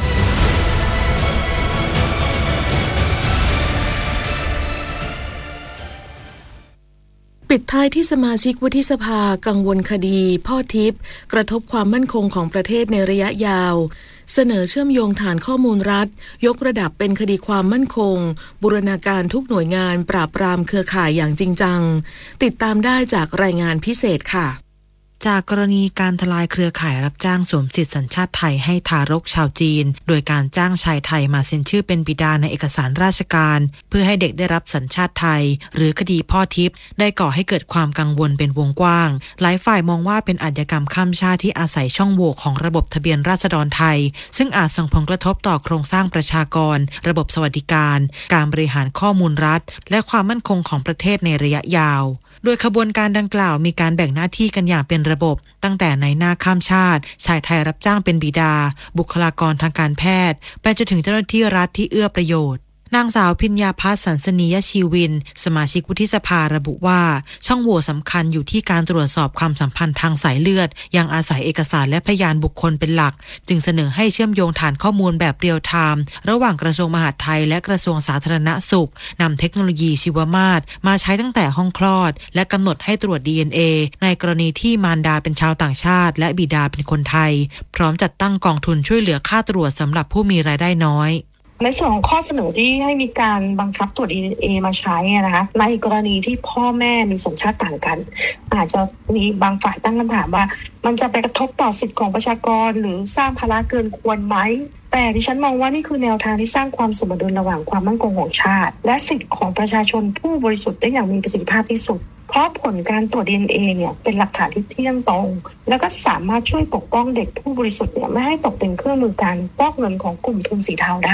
ปิดท้ายที่สมาชิกวุฒิสภากังวลคดีพ่อทิพย์กระทบความมั่นคงของประเทศในระยะยาวเสนอเชื่อมโยงฐานข้อมูลรัฐยกระดับเป็นคดีความมั่นคงบูรณาการทุกหน่วยงานปราบปรามเครือข่ายอย่างจริงจังติดตามได้จากรายงานพิเศษค่ะจากกรณีการทลายเครือข่ายรับจ้างสวมสิทธิสัญชาติไทยให้ทารกชาวจีนโดยการจ้างชายไทยมาเซ็นชื่อเป็นบิดาในเอกสารราชการเพื่อให้เด็กได้รับสัญชาติไทยหรือคดีพ่อทิพย์ได้ก่อให้เกิดความกังวลเป็นวงกว้างหลายฝ่ายมองว่าเป็นอาชญากรรมข้ามชาติที่อาศัยช่องโหว่ของระบบทะเบียนราษฎรไทยซึ่งอาจส่งผลกระทบต่อโครงสร้างประชากรระบบสวัสดิการการบริหารข้อมูลรัฐและความมั่นคงของประเทศในระยะยาวโดยขบวนการดังกล่าวมีการแบ่งหน้าที่กันอย่างเป็นระบบตั้งแต่ในหน้าข้ามชาติชายไทยรับจ้างเป็นบิดาบุคลากรทางการแพทย์ไปจนถึงเจ้าหน้าที่รัฐที่เอื้อประโยชน์นางสาวพิญญาภัสสันสนียชีวินสมาชิกวุฒิสภาระบุว่าช่องโหว่สำคัญอยู่ที่การตรวจสอบความสัมพันธ์ทางสายเลือดยังอาศัยเอกสารและพยานบุคคลเป็นหลักจึงเสนอให้เชื่อมโยงฐานข้อมูลแบบเรียลไทม์ระหว่างกระทรวงมหาดไทยและกระทรวงสาธารณสุขนำเทคโนโลยีชีวมาตรมาใช้ตั้งแต่ห้องคลอดและกำหนดให้ตรวจ ดี เอ็น เอ ในกรณีที่มารดาเป็นชาวต่างชาติและบิดาเป็นคนไทยพร้อมจัดตั้งกองทุนช่วยเหลือค่าตรวจสำหรับผู้มีรายได้น้อยในส่วนของข้อเสนอที่ให้มีการบังคับตรวจ ดี เอ็น เอ มาใช้นะคะในกรณีที่พ่อแม่มีสัญชาติต่างกันอาจจะมีบางฝ่ายตั้งคำถามว่ามันจะไปกระทบต่อสิทธิของประชากรหรือสร้างภาระเกินควรไหมแต่ดิฉันมองว่านี่คือแนวทางที่สร้างความสมดุลระหว่างความมั่นคงของชาติและสิทธิของประชาชนผู้บริสุทธิ์ได้อย่างมีประสิทธิภาพที่สุดเพราะผลการตรวจ ดี เอ็น เอ เนี่ยเป็นหลักฐานที่เที่ยงตรงแล้วก็สามารถช่วยปกป้องเด็กผู้บริสุทธิ์เนี่ยไม่ให้ตกเป็นเครื่องมือการฟอกเงินของกลุ่มทุนสีเทาได้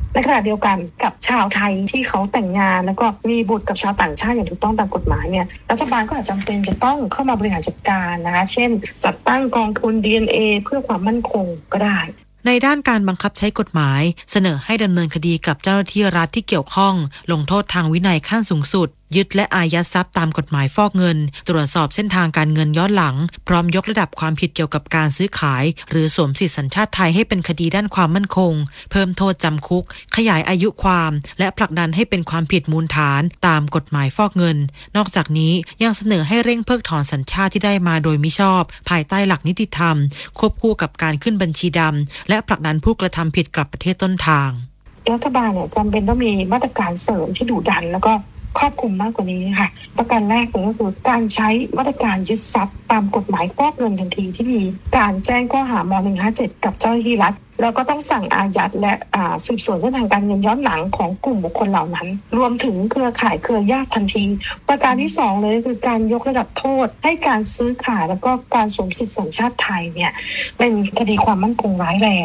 ในขณะเดียวกันกับชาวไทยที่เขาแต่งงานแล้วก็มีบุตรกับชาวต่างชาติอย่างถูกต้องตามกฎหมายเนี่ยรัฐบาลก็อาจจำเป็นจะต้องเข้ามาบริหารจัดการนะคะเช่นจัดตั้งกองทุน ดี เอ็น เอ เพื่อความมั่นคงก็ได้ในด้านการบังคับใช้กฎหมายเสนอให้ดำเนินคดีกับเจ้าหน้าที่รัฐที่เกี่ยวข้องลงโทษทางวินัยขั้นสูงสุดยึดและอายัดทรัพย์ตามกฎหมายฟอกเงินตรวจสอบเส้นทางการเงินย้อนหลังพร้อมยกระดับความผิดเกี่ยวกับการซื้อขายหรือสวมสิทธิสัญชาติไทยให้เป็นคดีด้านความมั่นคงเพิ่มโทษจำคุกขยายอายุความและผลักดันให้เป็นความผิดมูลฐานตามกฎหมายฟอกเงินนอกจากนี้ยังเสนอให้เร่งเพิกถอนสัญชาติที่ได้มาโดยมิชอบภายใต้หลักนิติธรรมควบคู่กับการขึ้นบัญชีดำและผลักดันผู้กระทำผิดกลับประเทศต้นทางรัฐบาลเนี่ยจำเป็นต้องมีมาตรการเสริมที่ดุดันแล้วก็ครอบคลุมมากกว่านี้ค่ะประการแรกก็คือการใช้มาตรการยึดทรัพย์ตามกฎหมายฟอกเงินทันทีที่มีการแจ้งข้อหาม หนึ่งห้าเจ็ด กับเจ้าหน้าที่รัฐแล้วก็ต้องสั่งอายัดและสืบสวนเส้นทางการเงินย้อนหลังของกลุ่มบุคคลเหล่านั้นรวมถึงเครือข่ายเครือญาติทันทีประการที่สองเลยคือการยกระดับโทษให้การซื้อขายแล้วก็การสวมสิทธิสัญชาติไทยเนี่ยเป็นคดีความมั่นคงร้ายแรง